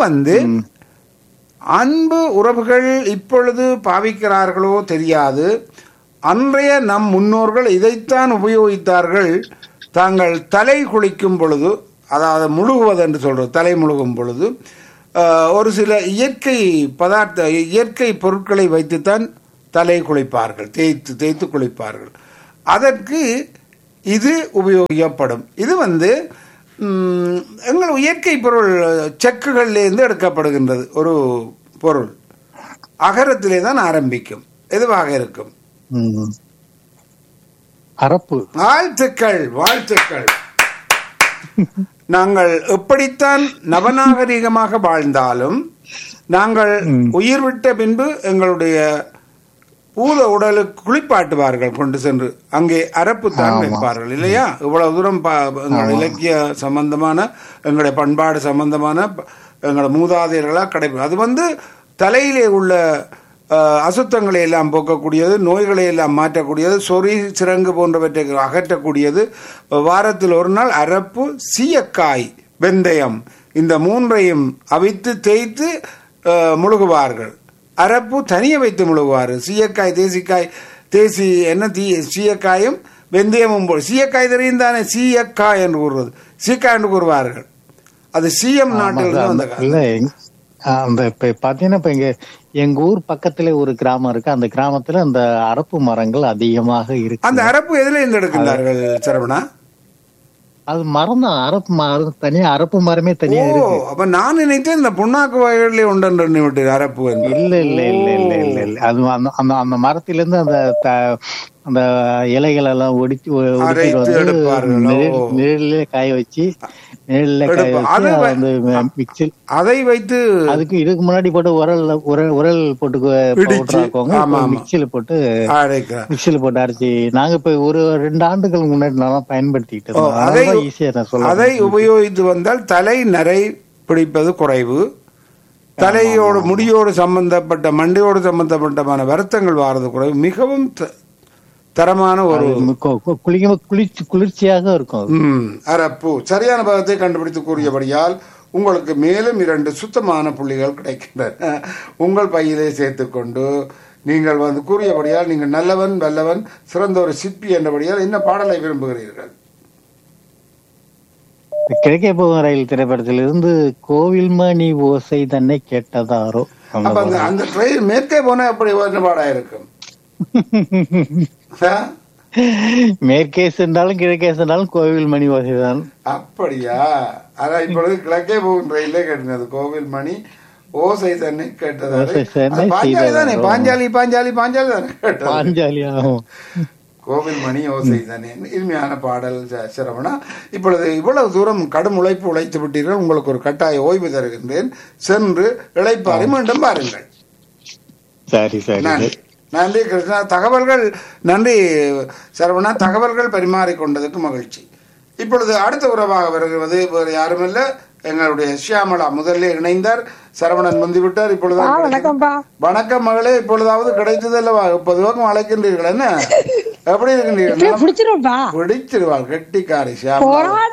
அன்பு உறவுகள் இப்பொழுது பாவிக்கிறார்களோ தெரியாது. அன்றைய நம் முன்னோர்கள் இதைத்தான் உபயோகித்தார்கள். தாங்கள் தலை குளிக்கும் பொழுது, அதாவது முழுகுவது என்று சொல்றது, தலை முழுகும் பொழுது ஒரு சில இயற்கை இயற்கை பொருட்களை வைத்துத்தான் தலை குளிப்பார்கள், தேய்த்து குளிப்பார்கள். அதற்கு இது உபயோகிக்கப்படும். இது எங்கள் இயற்கை பொருள் செக்குகளிலிருந்து எடுக்கப்படுகின்றது. ஒரு பொருள் அகரத்திலே தான் ஆரம்பிக்கும். எதுவாக இருக்கும்? அரப்பு. வாழ்த்துக்கள், வாழ்த்துக்கள். நாங்கள் எப்படித்தான் நவநாகரிகமாக வாழ்ந்தாலும் நாங்கள் உயிர் விட்ட பின்பு எங்களுடைய பூத உடலுக்கு குளிப்பாட்டுவார்கள், கொண்டு சென்று அங்கே அரப்பு தான் வைப்பார்கள் இல்லையா? இவ்வளவு தூரம் எங்கள் இலக்கிய சம்பந்தமான, எங்களுடைய பண்பாடு சம்பந்தமான எங்களோட மூதாதையர்களாக கிடைக்கும். அது தலையிலே உள்ள அசுத்தங்களை எல்லாம் போக்கக்கூடியது, நோய்களை எல்லாம் மாற்றக்கூடியது, சொறி சிறங்கு போன்றவற்றை அகற்றக்கூடியது. வாரத்தில் ஒரு நாள் அரப்பு, சீயக்காய், வெந்தயம் இந்த மூன்றையும் அவித்து தேய்த்து முழுகுவார்கள். அரப்பு தனியை வைத்து முழுகுவார். சீயக்காய், தேசி சீயக்காயும் வெந்தயமும் போல். சீயக்காய் தெரியும் தானே? சீயக்காய் என்று கூறுவது, சீக்காய் என்று கூறுவார்கள். அது சீயம் நாட்டில் அந்த இப்ப பாத்தீங்கன்னா இப்ப எங்க ஊர் பக்கத்துல ஒரு கிராமம் இருக்கு. அந்த கிராமத்துல அந்த அரப்பு மரங்கள் அதிகமாக இருக்கு. அந்த அரப்பு எதுல இருந்து எடுக்கிறார்கள் சரவணா? அது மரம் தான், அரப்பு மரம் தனியா, அரப்பு மரமே தனியா இருக்கு. அப்ப நான் நினைத்தேன் இந்த புண்ணாக்கு வகைகளிலே உண்டு விட்டு அரப்பு. இல்ல இல்ல இல்ல இல்ல இல்ல இல்ல அது அந்த மரத்தில இருந்து அந்த இலைகள் எல்லாம் ஒடிச்சு நிழல்ல காய வச்சு அதை வைத்து அதுக்கு இதுக்கு முன்னாடி போட்டு உரல் போட்டு மிக்சியில போட்டு அரைச்சி நாங்க இப்ப ஒரு 2 ஆண்டுகளுக்கு முன்னாடி நான் பயன்படுத்திக்கிட்டோம். அதை உபயோகித்து வந்தால் தலை நரை பிடிப்பது குறைவு. தலையோடு முடியோடு சம்பந்தப்பட்ட மண்டையோடு சம்பந்தப்பட்டமான வருத்தங்கள் வாரது குறைவு. மிகவும் தரமான ஒரு குளிர்ச்சியாக இருக்கும் அரப்பு. சரியான பதத்தை கண்டுபிடித்து கூறியபடியால் உங்களுக்கு மேலும் 2 சுத்தமான புள்ளிகள் கிடைக்கின்றன. உங்கள் பையிலே சேர்த்துக்கொண்டு நீங்கள் கூறியபடியால் நீங்கள் நல்லவன், வல்லவன், சிறந்த ஒரு சிற்பி என்றபடியால் என்ன பாடலை விரும்புகிறீர்கள்? கிழக்கே போகும் ரயில் திரைப்படத்திலிருந்து கோவில் மணி ஓசை தன்னை கேட்டதாரோ. அந்த ட்ரெயின் மேற்கே போனா அப்படி ஒரு பாடா இருக்கும். மேற்கே சென்றாலும் கிழக்கே சென்றாலும் கோவில் மணி ஓசை தான். அப்படியா? ஆனா இப்பொழுது கிழக்கே போகும் ரயிலே கேட்டது கோவில் மணி ஓசை தன்னை கேட்டதாரோ. பாஞ்சாலி தானே? பாஞ்சாலி தானே கேட்டது. பாஞ்சாலி கோவில் மணி ஓசை தானே. இனிமையான பாடல் சரவணா. இப்பொழுது இவ்வளவு தூரம் கடும் உழைப்பு உழைத்து விட்டீர்கள். உங்களுக்கு ஒரு கட்டாய ஓய்வு தருகின்றேன். சென்று இளைப்பாறை மீண்டும் பாருங்கள். சரி சரி. நன்றி கிருஷ்ணா. தகவல்கள் நன்றி சரவணா. தகவல்கள் பரிமாறிக்கொண்டதுக்கு மகிழ்ச்சி. இப்பொழுது அடுத்த உறவாக வருகிறது வேறு யாரும் இல்ல, எங்களுடைய ஷியாமளா முதல்ல இணைந்தார். சரவணன் முந்திவிட்டார். இப்பொழுது வணக்கம் மகளே. இப்பொழுதாவது கிடைத்தது அல்லவா? 30 பக்கம் அழைக்கின்றீர்கள். என்ன எப்படி இருக்கின்றீர்கள்? பிடிச்சிருவாள் கெட்டிக்காரி ஷியாமளா.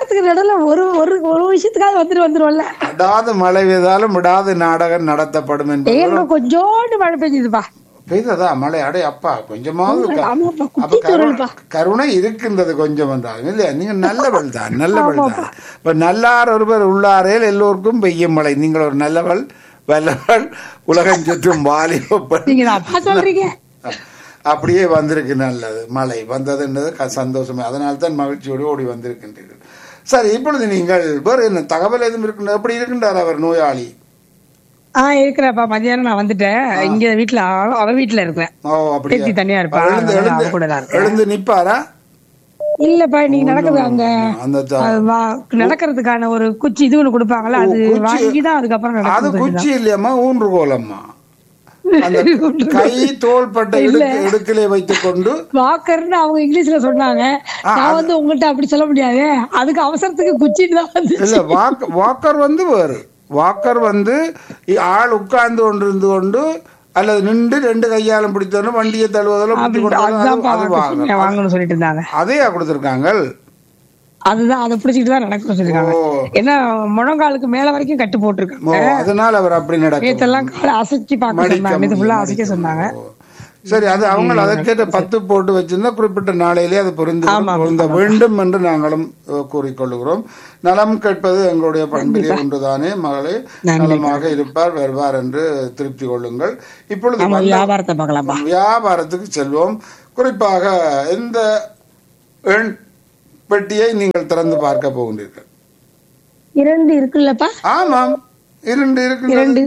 விடாது மழை பெய்தாலும் விடாது நாடகம் நடத்தப்படும் என்பது. கொஞ்சோண்டு மழை பெய்யுதுப்பா. பெய்ததா மழை? அடே அப்பா, கொஞ்சமாவது கருணை இருக்கின்றது கொஞ்சம் என்றாலும் இல்லையா? நீங்க நல்லவள் தான், நல்லவள் தான். இப்ப நல்லார் ஒருவர் உள்ளாரேல் எல்லோருக்கும் பெய்யும் மழை. நீங்கள் ஒரு நல்லவள், வல்லவள், உலகம் சுற்றும் வாலிப அப்படியே வந்திருக்கு. நல்லது, மழை வந்ததுன்றது சந்தோஷமே. அதனால தான் மகிழ்ச்சியோடு ஓடி வந்திருக்கின்றீர்கள். சரி, இப்பொழுது நீங்கள் வேறு என்ன தகவல் எதுவும் இருக்கின்ற? எப்படி இருக்கின்றார் அவர் நோயாளி? இருக்கிறப்பா. மதியானம் நான் வந்துட்டேன். இங்க வீட்டுல அவ வீட்டுல இருக்கேன். தனியா இருப்பா. எழுந்து நிப்பாரா? இல்லப்பா, நீங்க நடக்குது அங்க நடக்கிறதுக்கான ஒரு குச்சி இது ஒண்ணு கொடுப்பாங்கல்ல, அது வாங்கிதான் அதுக்கப்புறம். அது குச்சி இல்லையம்மா, ஊன்றுகோலம்மா. கை தோள்பட்ட இடுக்கிலே வைத்துக் கொண்டு வாக்கர்னு அவங்க இங்கிலீஷ்ல சொன்னாங்க. நான் உங்கள்கிட்ட அப்படி சொல்ல முடியாது. அதுக்கு அவசரத்துக்கு குச்சி தான். இல்ல, வாக்கர் வேறு. வாக்கர் ஆள் உட்கார்ந்து கொண்டிருந்து கொண்டு அல்லது நின்று 2 கையாலும் பிடித்தோன்னு வண்டியை தழுவதெல்லாம் சொல்லிட்டு இருந்தாங்க. அதையா கொடுத்திருக்காங்க? அதுதான், அதை பிடிச்சிட்டு தான் நடக்க சொல்லிருக்காங்க. ஏன்னா முழங்காலுக்கு மேல வரைக்கும் கட்டு போட்டிருக்காங்க. அதனால அவர் அப்படி நடக்க காலை அசைச்சு பாக்க அசைக்க சொன்னாங்க. சரி, அது அவங்க அதற்கேற்ற 10 போட்டு வச்சிருந்தா குறிப்பிட்ட நாளையிலே அது பொருந்த வேண்டும் என்று நாங்களும் கூறிக்கொள்கிறோம். நலம் கேட்பது எங்களுடைய பண்பிலே ஒன்றுதானே. மகளே நலமாக இருப்பார் வருவார் என்று திருப்தி கொள்ளுங்கள். இப்பொழுது வியாபாரத்துக்கு செல்வோம். குறிப்பாக எந்த எண் பெட்டியை நீங்கள் திறந்து பார்க்க போகின்றீர்கள்? 2 இருக்குல்லப்பா? ஆமாம், 2 இருக்கு.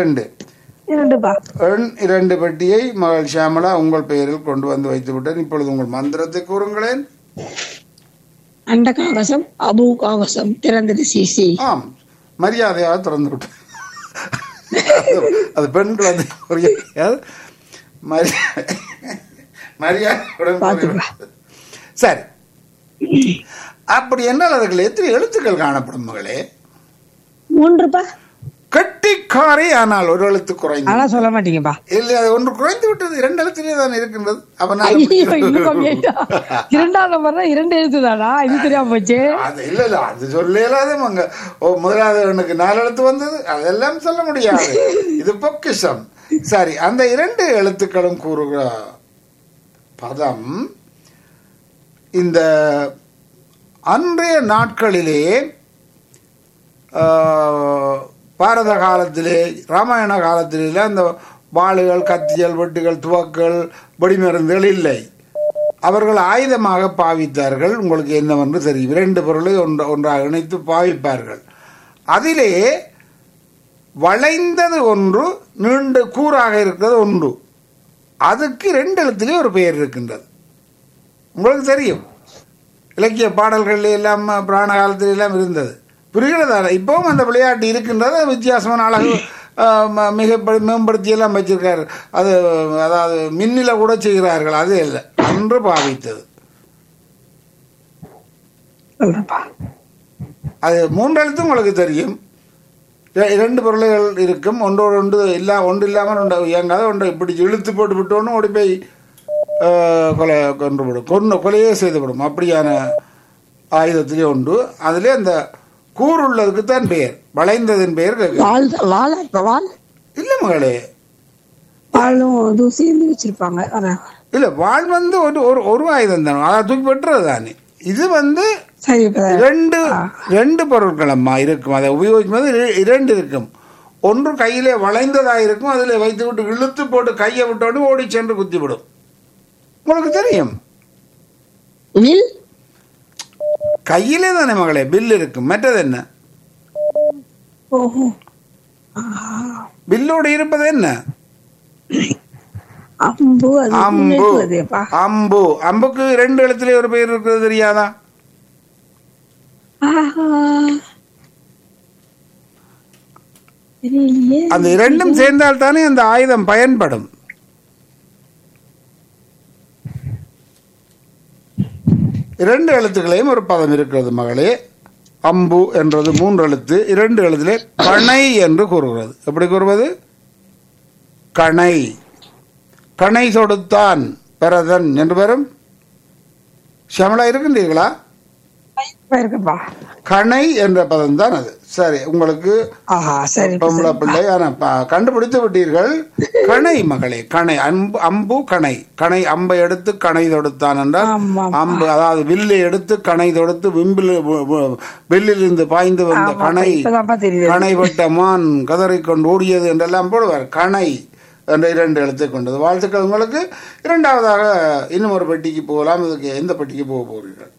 2 பெட்டியை மகள் ஷியாமளா உங்கள் பெயரில் கொண்டு வந்து வைத்து விட்டேன். இப்பொழுது உங்கள் மந்திரத்தை கூறுங்களேன். அண்ட காகசம் அபு காகசம் திறந்தது சிசி. ஆம், மரியாதையாக திறந்து விட்டேன். அது பெண் குழந்தை மரியாதையுடன். சரி, அப்படி என்றால் அதுக்கு எத்தனை எழுத்துக்கள் காணப்படும் மகளே? 3பா. கட்டிக்காரை, ஆனால் ஒரு எழுத்து குறைந்து. அதான் சொல்ல மாட்டீங்கப்பா. இல்ல, அது ஒன்று குறைந்து விட்டது. 2 எழுத்திலே தான் இருக்கின்றது. இரண்டாவது நம்பர் 2 எழுத்து தானா? இது தெரியாம போச்சு. அது இல்ல அது சொல்லலாதவங்க. முதலாவது எண்ணுக்கு 4 எழுத்து வந்தது. அதெல்லாம் சொல்ல முடியாது. இது பொக்கிஷம். சரி, அந்த 2 எழுத்துக்களும் கூறுகிற பதம் இந்த அன்றைய நாட்களிலே பாரத காலத்திலே, ராமாயண காலத்திலே அந்த வாளுகள், கத்திகள், வெட்டுகள், துவக்கள், வெடிமருந்துகள் இல்லை. அவர்கள் ஆயுதமாக பாவித்தார்கள். உங்களுக்கு என்னவென்று தெரியும். 2 பொருளை ஒன்றாக இணைத்து பாவிப்பார்கள். அதிலே வளைந்தது ஒன்று, நீண்ட கூறாக இருக்கிறது ஒன்று. அதுக்கு 2 எழுத்திலே ஒரு பெயர் இருக்கின்றது. உங்களுக்கு தெரியும், இலக்கிய பாடல்கள் எல்லாம் புராண காலத்தில் எல்லாம் இருந்தது. புரிகிறதா? இப்பவும் அந்த விளையாட்டு இருக்கின்றது. வித்தியாசமான அழகு மிக மேம்படுத்தி எல்லாம் வச்சிருக்காரு. அது அதாவது மின்னில கூட செய்கிறார்கள். அது இல்லை, அன்று பாவித்தது. அது 3 எழுத்து உங்களுக்கு தெரியும். 2 பொருள்கள் இருக்கும். ஒன்று இல்லாமல் இயங்காத ஒன்றை இப்படி இழுத்து போட்டு விட்டோன்னு ஓடி போய் கொலையே செய்துவிடும். அப்படியான ஆயுதத்திலே உண்டு. அதிலே அந்த கூறுள்ளதுக்கு தான் பெயர். வளைந்ததின் பெயர் இல்ல மகளே. வச்சிருப்பாங்க. இல்ல, வாழ் வந்து ஒரு ஆயுதம் தானே, அதை தூக்கி பெற்றது தானே. இது வந்து 2 பொருட்கள் அம்மா இருக்கும். அதை உபயோகிக்கும் போது 2 இருக்கும். ஒன்று கையிலே வளைந்ததாக இருக்கும். அதில் வைத்து விட்டு இழுத்து போட்டு கையை விட்டோடு ஓடி சென்று குத்திவிடும். உங்களுக்கு தெரியும், கையிலே தானே மகளே பில் இருக்கும். மற்றது என்ன? பில்லோடு இருப்பது என்ன? அம்பு. அம்பு. அம்புக்கு 2 எழுத்திலே ஒரு பெயர் இருக்கிறது, தெரியாதா? அந்த 2ம் சேர்ந்தால் தானே அந்த ஆயுதம் பயன்படும். இரண்டு எழுத்துக்களையும் ஒரு பதம் இருக்கிறது மகளே. அம்பு என்றது 3 எழுத்து. 2 எழுத்திலே கணை என்று கூறுகிறது. எப்படி கூறுவது? கணை. கணை தொடுத்தான் பரதன் என்று வரும். ஷியாமளா இருக்கின்றீர்களா? கணை என்ற பதம் தான் அது. சரி, உங்களுக்கு பிள்ளை கண்டுபிடித்து விட்டீர்கள். கணை மகளே, கணை. அம்பு கணை. கணை அம்பை எடுத்து கணை தொடுத்தான் என்றால் அம்பு, அதாவது வில்லை எடுத்து கணை தொடுத்து வில்லில் இருந்து பாய்ந்து வந்த கணை. கணை பட்ட மான் கதறிக்கொண்டு ஓடியது என்றெல்லாம் போடுவார். கணை என்ற 2 எழுத்தை கொண்டது. வாழ்த்துக்கள் உங்களுக்கு. இரண்டாவதாக இன்னும் ஒரு பெட்டிக்கு போகலாம். இதுக்கு எந்த பெட்டிக்கு போக போகிறீர்கள்?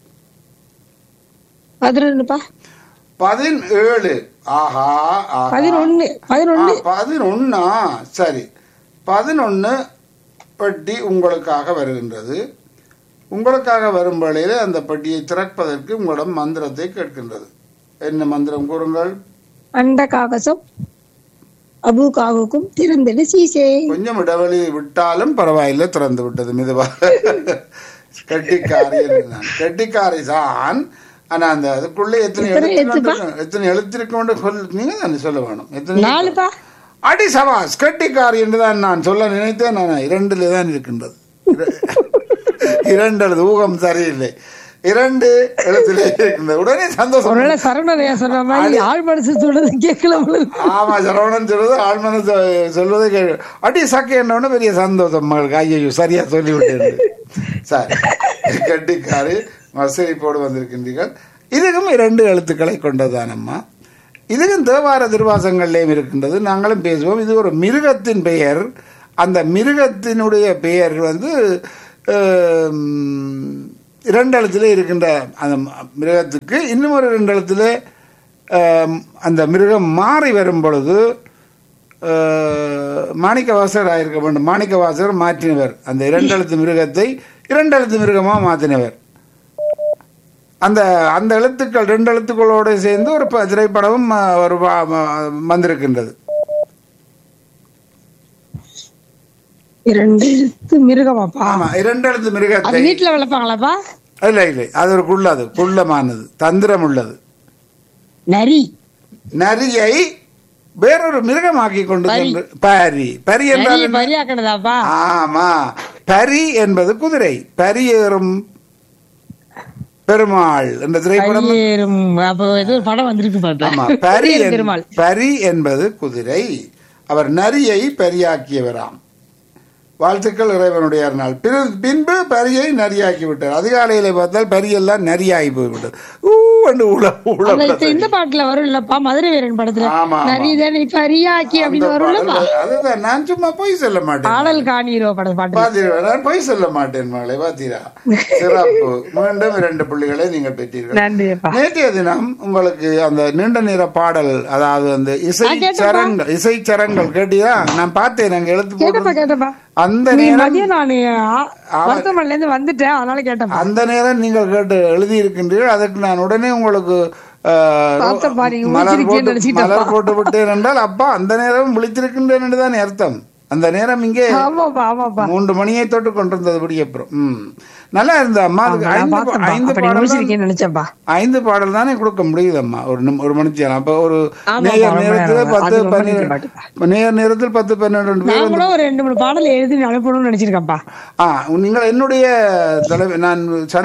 17. ஆஹா, 11. சரி, 11 பெட்டி உங்களுக்காக வருகின்றது. உங்களுக்காக வரும் வேளையில அந்த பெட்டியை திறப்பதற்கு உங்களிடம் மந்திரத்தை கேட்கின்றது. என்ன மந்திரம் கூறுங்கள்? அண்ட காகசம் அபு காகுக்கும் திறந்தது சீசே. கொஞ்சம் இடைவெளி விட்டாலும் பரவாயில்லை, திறந்து விட்டது மெதுவாக. கெட்டிக்காரி தான். ஆனா அந்த அதுக்குள்ளே எத்தனை எழுத்திருக்கும் நீங்க தானே சொல்ல வேணும். எத்தனை அடி சவாஸ் கெட்டிக்காரி என்றுதான் நான் சொல்ல நினைத்தேன். நான் 2 தான் இருக்கின்றது. 2 ஊகம் சரியில்லை. 2 எழுத்துல இருக்கின்ற உடனே சந்தோஷம். ஒருவேளை சரவணரையா சொன்ன மாதிரி ஆள் மனசு சொல்றது கேட்கல. ஆமா, சரவணன் சொல்றது ஆள் மனசு சொல்வதை கேட்க அடி சக்கை என்னோட பெரிய சந்தோஷம் மகளுக்கு. ஐயோ சரியா சொல்லிவிட்டேன். சரி, கட்டிக்காரு மசரிப்போடு வந்திருக்கின்றீர்கள். இதுக்கும் 2 எழுத்துக்களை கொண்டதானம்மா. இதுக்கும் தேவார திருவாசங்கள்லேயும் இருக்கின்றது. நாங்களும் பேசுவோம். இது ஒரு மிருகத்தின் பெயர். அந்த மிருகத்தினுடைய பெயர் வந்து 2 எழுத்துல இருக்கின்ற அந்த மிருகத்துக்கு இன்னும் ஒரு 2 எழுத்துல அந்த மிருகம் மாறி வரும் பொழுது மாணிக்கவாசகர் ஆயிருக்க வேண்டும். மாணிக்கவாசகர் மாற்றினவர். அந்த 2 எழுத்து மிருகத்தை 2 எழுத்து மிருகமாக மாற்றினவர். அந்த அந்த எழுத்துக்கள் 2 எழுத்துக்களோடு சேர்ந்து ஒரு திரைப்படமும் ஒரு வந்திருக்கின்றது. 2 எழுத்து மிருகமாப்பா? ஆமா, 2 எழுத்து மிருகத்தை வீட்டுல வளர்ப்பாங்களாப்பா? இல்லை இல்லை, அது ஒரு குள்ளமானது, தந்திரம் உள்ளது. நரி. நரியை வேறொரு மிருகமாக்கி கொண்டு பரி. பரி என்றால் ஆமா, பரி என்பது குதிரை. பரி ஏறும் பெருமாள் என்ற திரைப்படம் படம் வந்திருக்கு. பரி என்பது குதிரை. அவர் நரியை பரியாக்கியவராம். வாழ்த்துக்கள், இறைவனுடைய நாள். பின்பு பரியை நரியாக்கி விட்டார். அதிகாலையில பார்த்தால் பரியெல்லாம் நரியாகி போய்விட்டது. இந்த பாட்டுல வரும் இல்லப்பா, மதுரை வீரன் படத்துல நரிதனை பரியாக்கி அப்படின்னு வரும். அதுதான், நான் சும்மா போய் சொல்ல மாட்டேன். பாடல் காணீரோ படம் பாத்தீங்களா? நான் போய் சொல்ல மாட்டேன் மகளே. பாத்தீரா, சிறப்பு. மீண்டும் 2 புள்ளிகளை நீங்கள் பெற்றீர்கள். நேற்றைய தினம் உங்களுக்கு அந்த நீண்ட நேர பாடல், அதாவது அந்த இசைச்சரங்கள் கேட்டியா? நான் பார்த்தேன், நாங்க எழுத்து போட்டு அந்த நேரம் வந்துட்டேன், அதனால கேட்டேன். அந்த நேரம் நீங்கள் கேட்டு எழுதி இருக்கின்றீர்கள். அதற்கு நான் உடனே உங்களுக்கு மலர் போட்டு விட்டேன் என்றால், அப்பா அந்த நேரம் விழித்திருக்கின்றேன் என்றுதான் அர்த்தம். அந்த நேரம் இங்கே 3 மணியை தொட்டு கொண்டிருந்தது. அப்புறம் நல்லா இருந்த அம்மா. 5 பாடல் தானே கொடுக்க முடியுது அம்மா, ஒரு மணிக்கு. அப்ப ஒரு நேர நேரத்துல 10-12 2-3 பாடல் எழுதி அனுப்பணும்னு நினைச்சிருக்கப்பா. நீங்கள் என்னுடைய நான்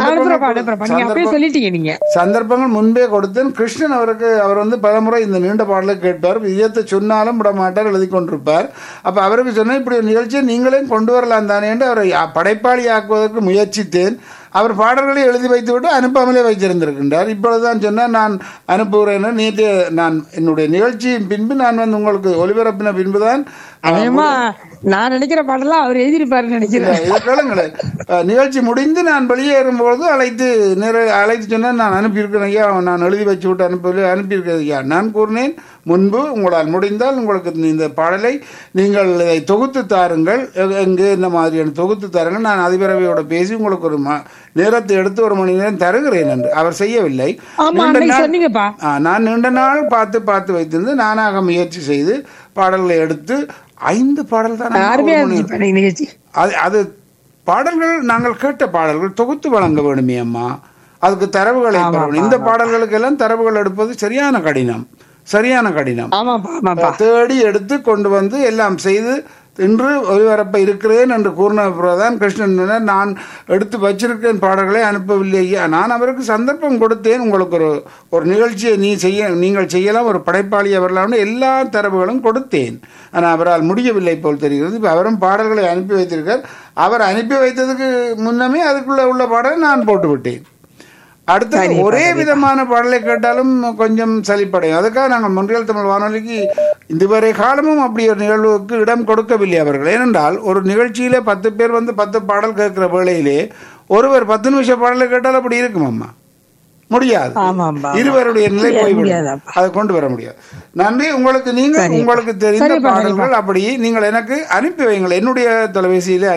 சந்தர்ப்பங்கள் முன்பே கொடுத்தேன். கிருஷ்ணன் அவருக்கு, அவர் வந்து பலமுறை இந்த நீண்ட பாடலை கேட்பார். விஜயத்தை சொன்னாலும் விட மாட்டார், எழுதி கொண்டிருப்பார். அப்ப அவருக்கு சொன்ன இப்படி ஒரு நிகழ்ச்சியை நீங்களே கொண்டு வரலாம் தானே என்று அவரை படைப்பாளி ஆக்குவதற்கு முயற்சித்தேன். அவர் பாடல்களை எழுதி வைத்துவிட்டு அனுப்பாமலே வைத்திருந்திருக்கின்றார். இப்பொழுதுதான் சொன்னால் நான் அனுப்புகிறேன். நேற்று நான் என்னுடைய நிகழ்ச்சியின் பின்பு நான் வந்து உங்களுக்கு ஒலிபரப்பின பின்புதான் நான் நினைக்கிற பாடலாம் அவர் எழுதியிருப்பாரு நினைக்கிறேன். நிகழ்ச்சி முடிந்து நான் வெளியேறும்போது அழைத்து சொன்னால் நான் அனுப்பியிருக்கிறேன் ஐயா, நான் எழுதி வச்சு விட்டு அனுப்பியிருக்கிறேன் ஐயா. நான் கூறினேன், முன்பு உங்களால் முடிந்தால் உங்களுக்கு இந்த பாடலை நீங்கள் இதை தொகுத்து தாருங்கள், எங்கே இந்த மாதிரியான தொகுத்து தாருங்கள், நான் அதிபரவையோட பேசி உங்களுக்கு ஒரு நேரத்தை எடுத்து 1 மணி நேரம் தருகிறேன் என்று. அவர் செய்யவில்லை. நான் நீண்ட நாள் பார்த்து வைத்திருந்து நானாக முயற்சி செய்து பாடல்களை எடுத்து 5 பாடல் தான். அது பாடல்கள் நாங்கள் கேட்ட பாடல்கள் தொகுத்து வழங்க வேண்டுமே அம்மா. அதுக்கு தரவுகளை பெறணும். இந்த பாடல்களுக்கு எல்லாம் தரவுகள் எடுப்பது சரியான கடினம். தேடி எடுத்து கொண்டு வந்து எல்லாம் செய்து இன்று ஒளிபரப்ப இருக்கிறேன் என்று கூறின பிறகுதான் கிருஷ்ணன் நான் எடுத்து வச்சிருக்கேன் பாடல்களை அனுப்பவில்லையா. நான் அவருக்கு சந்தர்ப்பம் கொடுத்தேன், உங்களுக்கு ஒரு நிகழ்ச்சியை நீங்கள் செய்யலாம், ஒரு படைப்பாளி அவர்களான எல்லா தரவுகளும் கொடுத்தேன். ஆனால் அவரால் முடியவில்லை போல் தெரிகிறது. இப்போ அவரும் பாடல்களை அனுப்பி வைத்திருக்கார். அவர் அனுப்பி வைத்ததுக்கு முன்னமே அதுக்குள்ள உள்ள பாடலை நான் போட்டு விட்டேன். அடுத்து ஒரே விதமான பாடலை கேட்டாலும் கொஞ்சம் சலிப்படையும். அதுக்காக நாங்கள் மொன்றியல் தமிழ் வானொலிக்கு இதுவரை காலமும் அப்படி ஒரு நிகழ்வுக்கு இடம் கொடுக்கவில்லை அவர்கள். ஏனென்றால் ஒரு நிகழ்ச்சியிலே 10 பேர் வந்து 10 பாடல் கேட்கிற வேளையிலே ஒருவர் 10 நிமிஷம் பாடலை கேட்டால் அப்படி இருக்கும் அம்மா, முடியாது. இருவருடைய நிலை போய்விடும், அதை கொண்டு வர முடியாது. நன்றி உங்களுக்கு. உங்களுக்கு தெரிந்த பாடல்கள் அப்படி நீங்கள் எனக்கு அனுப்பி வைங்கள். என்னுடைய தொலைபேசியில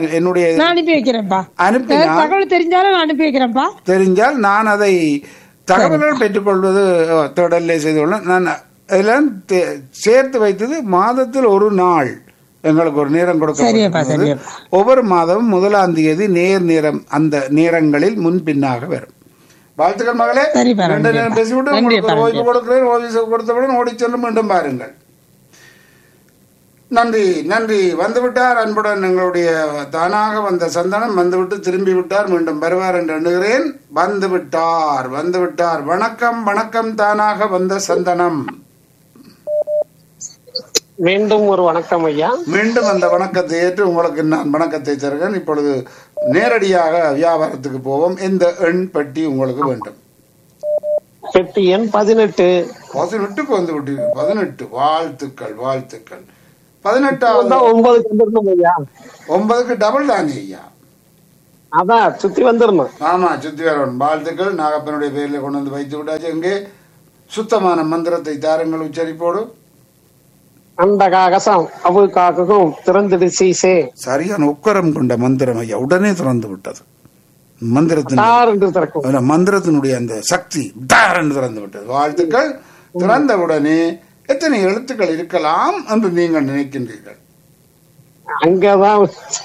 தெரிஞ்சால் நான் அதை தகவல்கள் பெற்றுக்கொள்வது தொடர்லே செய்து கொள்ள. நான் அதெல்லாம் சேர்த்து வைத்தது மாதத்தில் 1 நாள் எங்களுக்கு ஒரு நேரம் கொடுக்க. ஒவ்வொரு மாதமும் 1ஆம் தேதி நேரம் அந்த நேரங்களில் முன்பின்னாக வரும். வாழ்த்துக்கள் மகளே. 2 நேரம் பேசிவிட்டு உங்களுக்கு ஓய்வு கொடுக்கிறேன். ஓய்வு கொடுத்தவுடன் ஓடி சென்று மீண்டும் பாருங்கள். நன்றி நன்றி. வந்துவிட்டார் அன்புடன் எங்களுடைய தானாக வந்த சந்தனம் வந்துவிட்டு திரும்பி விட்டார். மீண்டும் வருவார் என்று எண்ணுகிறேன். வந்துவிட்டார் வந்துவிட்டார். வணக்கம் வணக்கம். தானாக வந்த சந்தனம். மீண்டும் ஒரு வணக்கம் ஐயா. மீண்டும் அந்த வணக்கத்தை ஏற்று உங்களுக்கு நான் வணக்கத்தை தருகிறேன். இப்பொழுது நேரடியாக வியாபாரத்துக்கு போவோம். எந்த எண் பெட்டி உங்களுக்கு வேண்டும்? பெட்டி எண் 18. 18க்கு வந்து விட்டீர்கள். 18. வாழ்த்துக்கள் வாழ்த்துக்கள். 18வது 9க்கு டபுள் தானே ஐயா? அதான் சுத்தி வந்துடணும். ஆமா, சுத்தி வரணும். வாழ்த்துக்கள். நாகப்பனுடைய பேர்ல கொண்டு வந்து வைத்து விட்டாச்சு. எங்கே சுத்தமான மந்திரத்தை தாருங்கள் உச்சரிப்போடு. அண்டகாகசம் அவுகாகவும் திறந்துடு சீசே. சரியான உக்கரம் கொண்ட மந்திரம் ஐயா. உடனே திறந்து விட்டது. மந்திரத்தினுடைய அந்த சக்தி திறந்து விட்டது. வாழ்த்துக்கள். திறந்தவுடனே எத்தனை எழுத்துக்கள் இருக்கலாம் என்று நீங்கள் நினைக்கின்றீர்கள்? அங்கதான்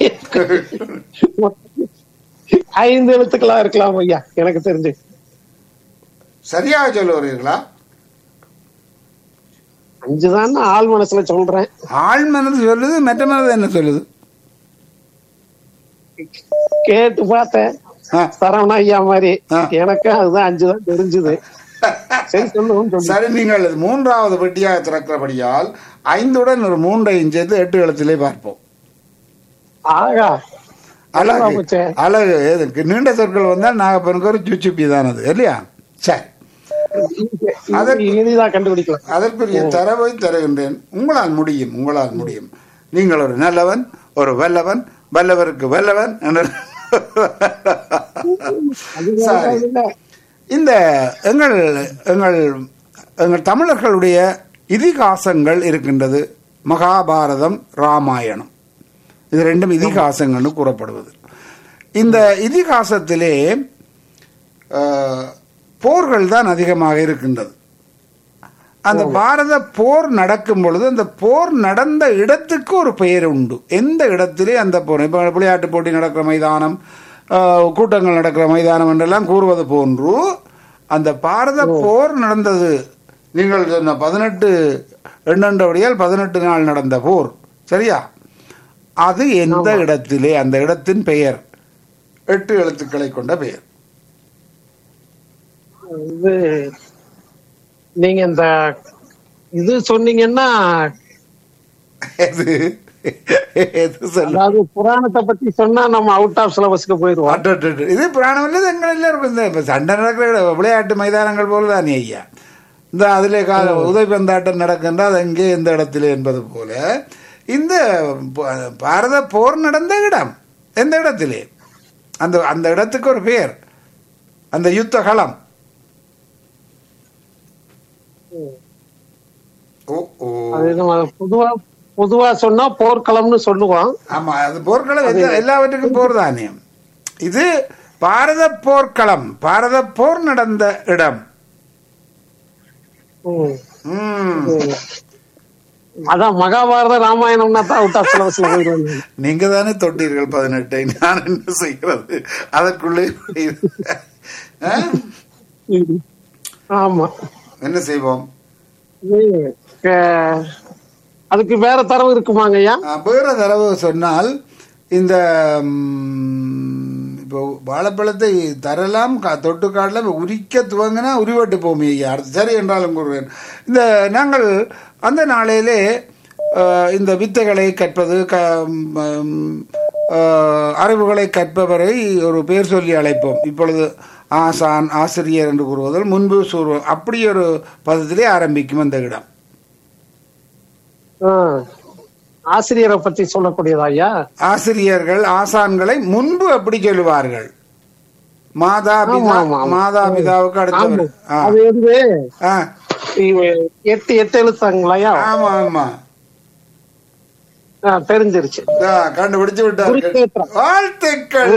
5 எழுத்துக்களா இருக்கலாம் ஐயா, எனக்கு தெரிஞ்சு. சரியாக சொல்லுவீர்களா? 5 தான் ஆள் மனசுல சொல்றேன். ஆள் மனது சொல்லுது, மற்ற மனது என்ன சொல்லுது? கேட்டு பார்த்தேன் சரவணா ஐயா மாதிரி. எனக்கு அதுதான் 5 தான் தெரிஞ்சது. சரி, நீங்கள் 3வது பெட்டியாக திறக்கிறபடியால் 5உடன் ஒரு 3ஐயும் சேர்த்து 8 எழுத்திலே பார்ப்போம். அழகு. எதற்கு நீண்ட சொற்கள் வந்தால் நாகப்பனுக்கு ஒரு சுச்சுப்பி தான் அது இல்லையா? சரி, கண்டுபிடிக்கலாம். அதற்குரிய தரவை தருகின்றேன். உங்களால் முடியும், உங்களால் முடியும். நீங்கள் ஒரு நல்லவன், ஒரு வல்லவன், வல்லவருக்கு வல்லவன். சரி, இந்த எங்கள் எங்கள் எங்கள் தமிழர்களுடைய இதிகாசங்கள் இருக்கின்றது. மகாபாரதம், ராமாயணம், இது ரெண்டும் இதிகாசங்கள்னு கூறப்படுவது. இந்த இதிகாசத்திலே போர்கள் தான் அதிகமாக இருக்கின்றது. அந்த பாரத போர் நடக்கும் பொழுது அந்த போர் நடந்த இடத்துக்கு ஒரு பெயர் உண்டு. எந்த இடத்திலே அந்த போர், இப்போ விளையாட்டு போட்டி நடக்கிற மைதானம், கூட்டங்கள் நடக்கிற மைதானம் என்றெல்லாம் கூறுவது போன்று அந்த பாரத போர் நடந்தது. நீங்கள் சொன்ன 18 எண்ணண்டபடியால் 18 நாள் நடந்த போர், சரியா? அது எந்த இடத்திலே, அந்த இடத்தின் பெயர் 8 எழுத்துக்களை கொண்ட பெயர். நீங்க இந்த இது சொன்னீங்கன்னா அதாவது புராணத்தை பத்தி சொன்னா நம்ம அவுட் ஆஃப் சிலபஸ்க்கு போயிடுவோம். இது புராணம் இல்ல, எங்களெல்லாம் இருக்கும். சண்டை நடக்கிற விளையாட்டு மைதானங்கள் போலதானே ஐயா. இந்த அதிலே உதைப்பந்தாட்டம் நடக்கின்ற அது எங்கே எந்த இடத்துல என்பது போல இந்த பாரத போர் நடந்த இடம் எந்த இடத்திலே, அந்த அந்த இடத்துக்கு ஒரு பெயர், அந்த யுத்த களம். பொதுவா சொன்னா போர்க்களம்னு சொல்லுவோம். ஆமா, அது போர்க்களம். எல்லாவற்றுக்கும் போர் தானே. இது பாரத போர்க்களம், பாரத போர் நடந்த இடம். அதான் மகாபாரத ராமாயணம்னா தான் அவுட் ஆஃப் சிலபஸ்ல போயிடுவாங்க. நீங்க தானே தொட்டீர்கள் 18. நான் என்ன செய்கிறது அதற்குள்ளே? ஆமா, என்ன செய்வோம்? அதுக்கு வேற தரவு இருக்குமாங்க ஐயா? வேற தரவு சொன்னால் இந்த இப்போ வாழைப்பழத்தை தரலாம், தொட்டு காட்டலாம், உரிக்க துவங்கினா உரிவட்டு போமே ஐயா. சரி என்றாலும் கூறுவேன். இந்த நாங்கள் அந்த நாளையிலே இந்த வித்தைகளை கற்பது, அறிவுகளை கற்பவரை ஒரு பேர் சொல்லி அழைப்போம். இப்பொழுது ஆசான், ஆசிரியர் என்று கூறுவதில் முன்பு சூர்வம், அப்படி ஒரு பதத்திலே ஆரம்பிக்கும் அந்த இடம். ஆசிரியரை பற்றி சொல்லக்கூடியதா ஐயா? ஆசிரியர்கள் ஆசான்களை முன்பு எப்படி சொல்லுவார்கள்? மாதா பிதா, மாதா பிதாவுக்கு அடுத்தவர். 8 எழுத்தாங்களா? ஆமா ஆமா, தெரிஞ்சிருச்சு, கண்டுபிடிச்சு விட்டார்கள். வாழ்த்துக்கள்.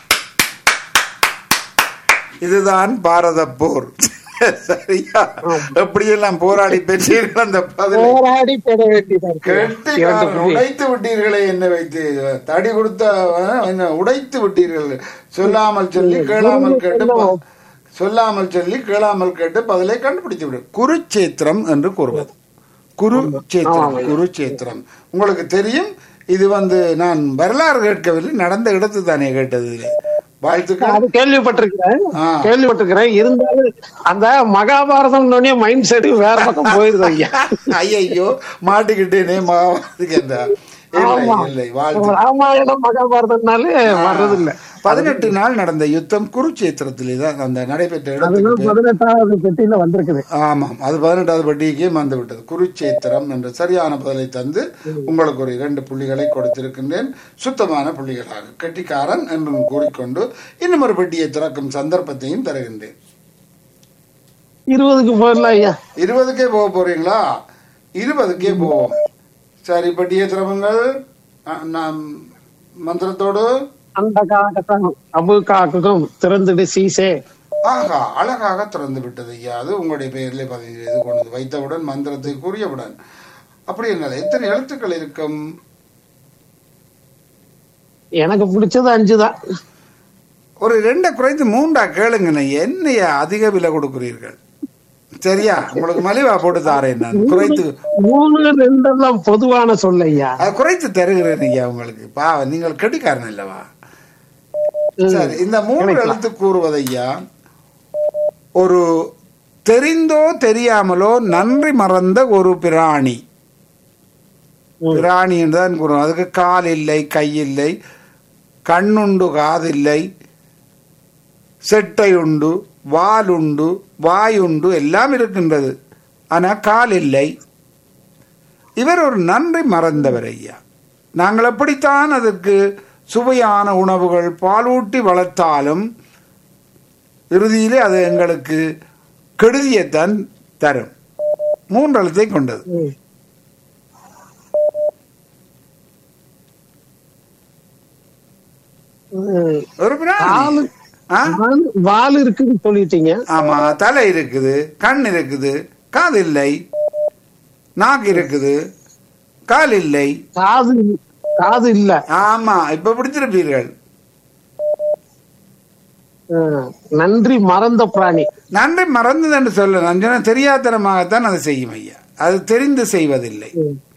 இதுதான் பாரத போர். சரியா? எப்படியெல்லாம் போராடி பெற்றீர்கள் அந்த போராடி பெற உடைத்து விட்டீர்களே. என்ன வைத்து தடி கொடுத்த என்ன உடைத்து விட்டீர்கள். சொல்லாமல் சொல்லி கேளாமல் கேட்டு, சொல்லாமல் சொல்லி கேளாமல் கேட்டு பதிலை கண்டுபிடித்து விடு. குருச்சேத்திரம் என்று கூறுவது. குருச்சேத்திரம். குருச்சேத்திரம் உங்களுக்கு தெரியும். இது நான் வரலாறு கேட்கவில்லை, நடந்த இடத்து தானே கேட்டது. வாழ்த்துக்கள். கேள்விப்பட்டிருக்கிறேன். இருந்தாலும் அந்த மகாபாரதம் மைண்ட் செட் வேற பக்கம் போயிருது ஐயா. ஐயோ மாட்டிக்கிட்டேனே மகாபாரதம். ராமாயணம் மகாபாரதம்னாலே வர்றதில்லை. 18 நாள் நடந்த யுத்தம் குருச்சேத்திரத்திலே தான் அந்த நடைபெற்ற இடத்துக்கு 18வது பெட்டியில வந்திருக்குது. ஆமாம், அது 18வது பெட்டிக்கே வந்து விட்டது. குருச்சேத்திரம் என்ற சரியான பதிலை தந்து உங்களுக்கு ஒரு 2 புள்ளிகளை கொடுத்திருக்கின்றேன். சுத்தமான புள்ளிகளாக கெட்டிக்காரன் என்று கூறிக்கொண்டு இன்னும் ஒரு பெட்டியை திறக்கும் சந்தர்ப்பத்தையும் தருகின்றேன். 20க்கு போயிடலாம் ஐயா. 20க்கே போக போறீங்களா? 20க்கே போவோம். சரி, பெட்டியை திறவுங்கள். நாம் மந்திரத்தோடு அந்த காக்கும் திறந்துடு சீசே. ஆகா, அழகாக திறந்து விட்டது ஐயா. அது உங்களுடைய பெயரிலே பதிவு செய்து கொண்டு வைத்தவுடன் மந்திரத்தை கூறியவுடன் அப்படி என்ன எத்தனை எழுத்துக்கள் இருக்கும்? எனக்கு பிடிச்சது 5 தான். ஒரு 2 குறைந்து 3 கேளுங்க. என்னையா அதிக விலை கொடுக்கிறீர்கள்? சரியா, உங்களுக்கு மலிவா போட்டு தாரேன். நான் குறைத்து 3 2 பொதுவான சொல்ல ஐயா. அது குறைத்து தருகிறேன் ஐயா உங்களுக்கு. நீங்கள் கெட்டிக்காரன் இல்லவா? சரி, இந்த 3 எழுத்து கூறுவதையா ஒரு தெரிந்தோ தெரியாமலோ நன்றி மறந்த ஒரு பிராணி. பிராணி என்றுதான் கூறுவோம். அதுக்கு கால் இல்லை, கை இல்லை, கண்ணுண்டு, காதில்லை, செட்டை உண்டு, வால் உண்டு, வாயுண்டு, எல்லாம் இருக்கின்றது. ஆனா கால் இல்லை. இவர் ஒரு நன்றி மறந்தவர் ஐயா. நாங்கள் எப்படித்தான் அதற்கு சுவையான உணவுகள் பாலூட்டி வளர்த்தாலும் இறுதியிலே அது எங்களுக்கு கெடுதியைத்தான் தரும். 3 எழுத்தை கொண்டது. ஒரு பிராணி. வால் இருக்குது சொல்லிட்டீங்க. ஆமா, தலை இருக்குது, கண் இருக்குது, காது இல்லை, நாக்கு இருக்குது, கால் இல்லை, காது இல்ல. ஆமா, இப்ப பிடிச்சிருப்பீர்கள். நன்றி மறந்த பிராணி. நன்றி மறந்தது என்று சொல்ல நான் தெரியாதனமாகத்தான் அதை செய்யும் ஐயா. அது தெரிந்து செய்வதில்லை.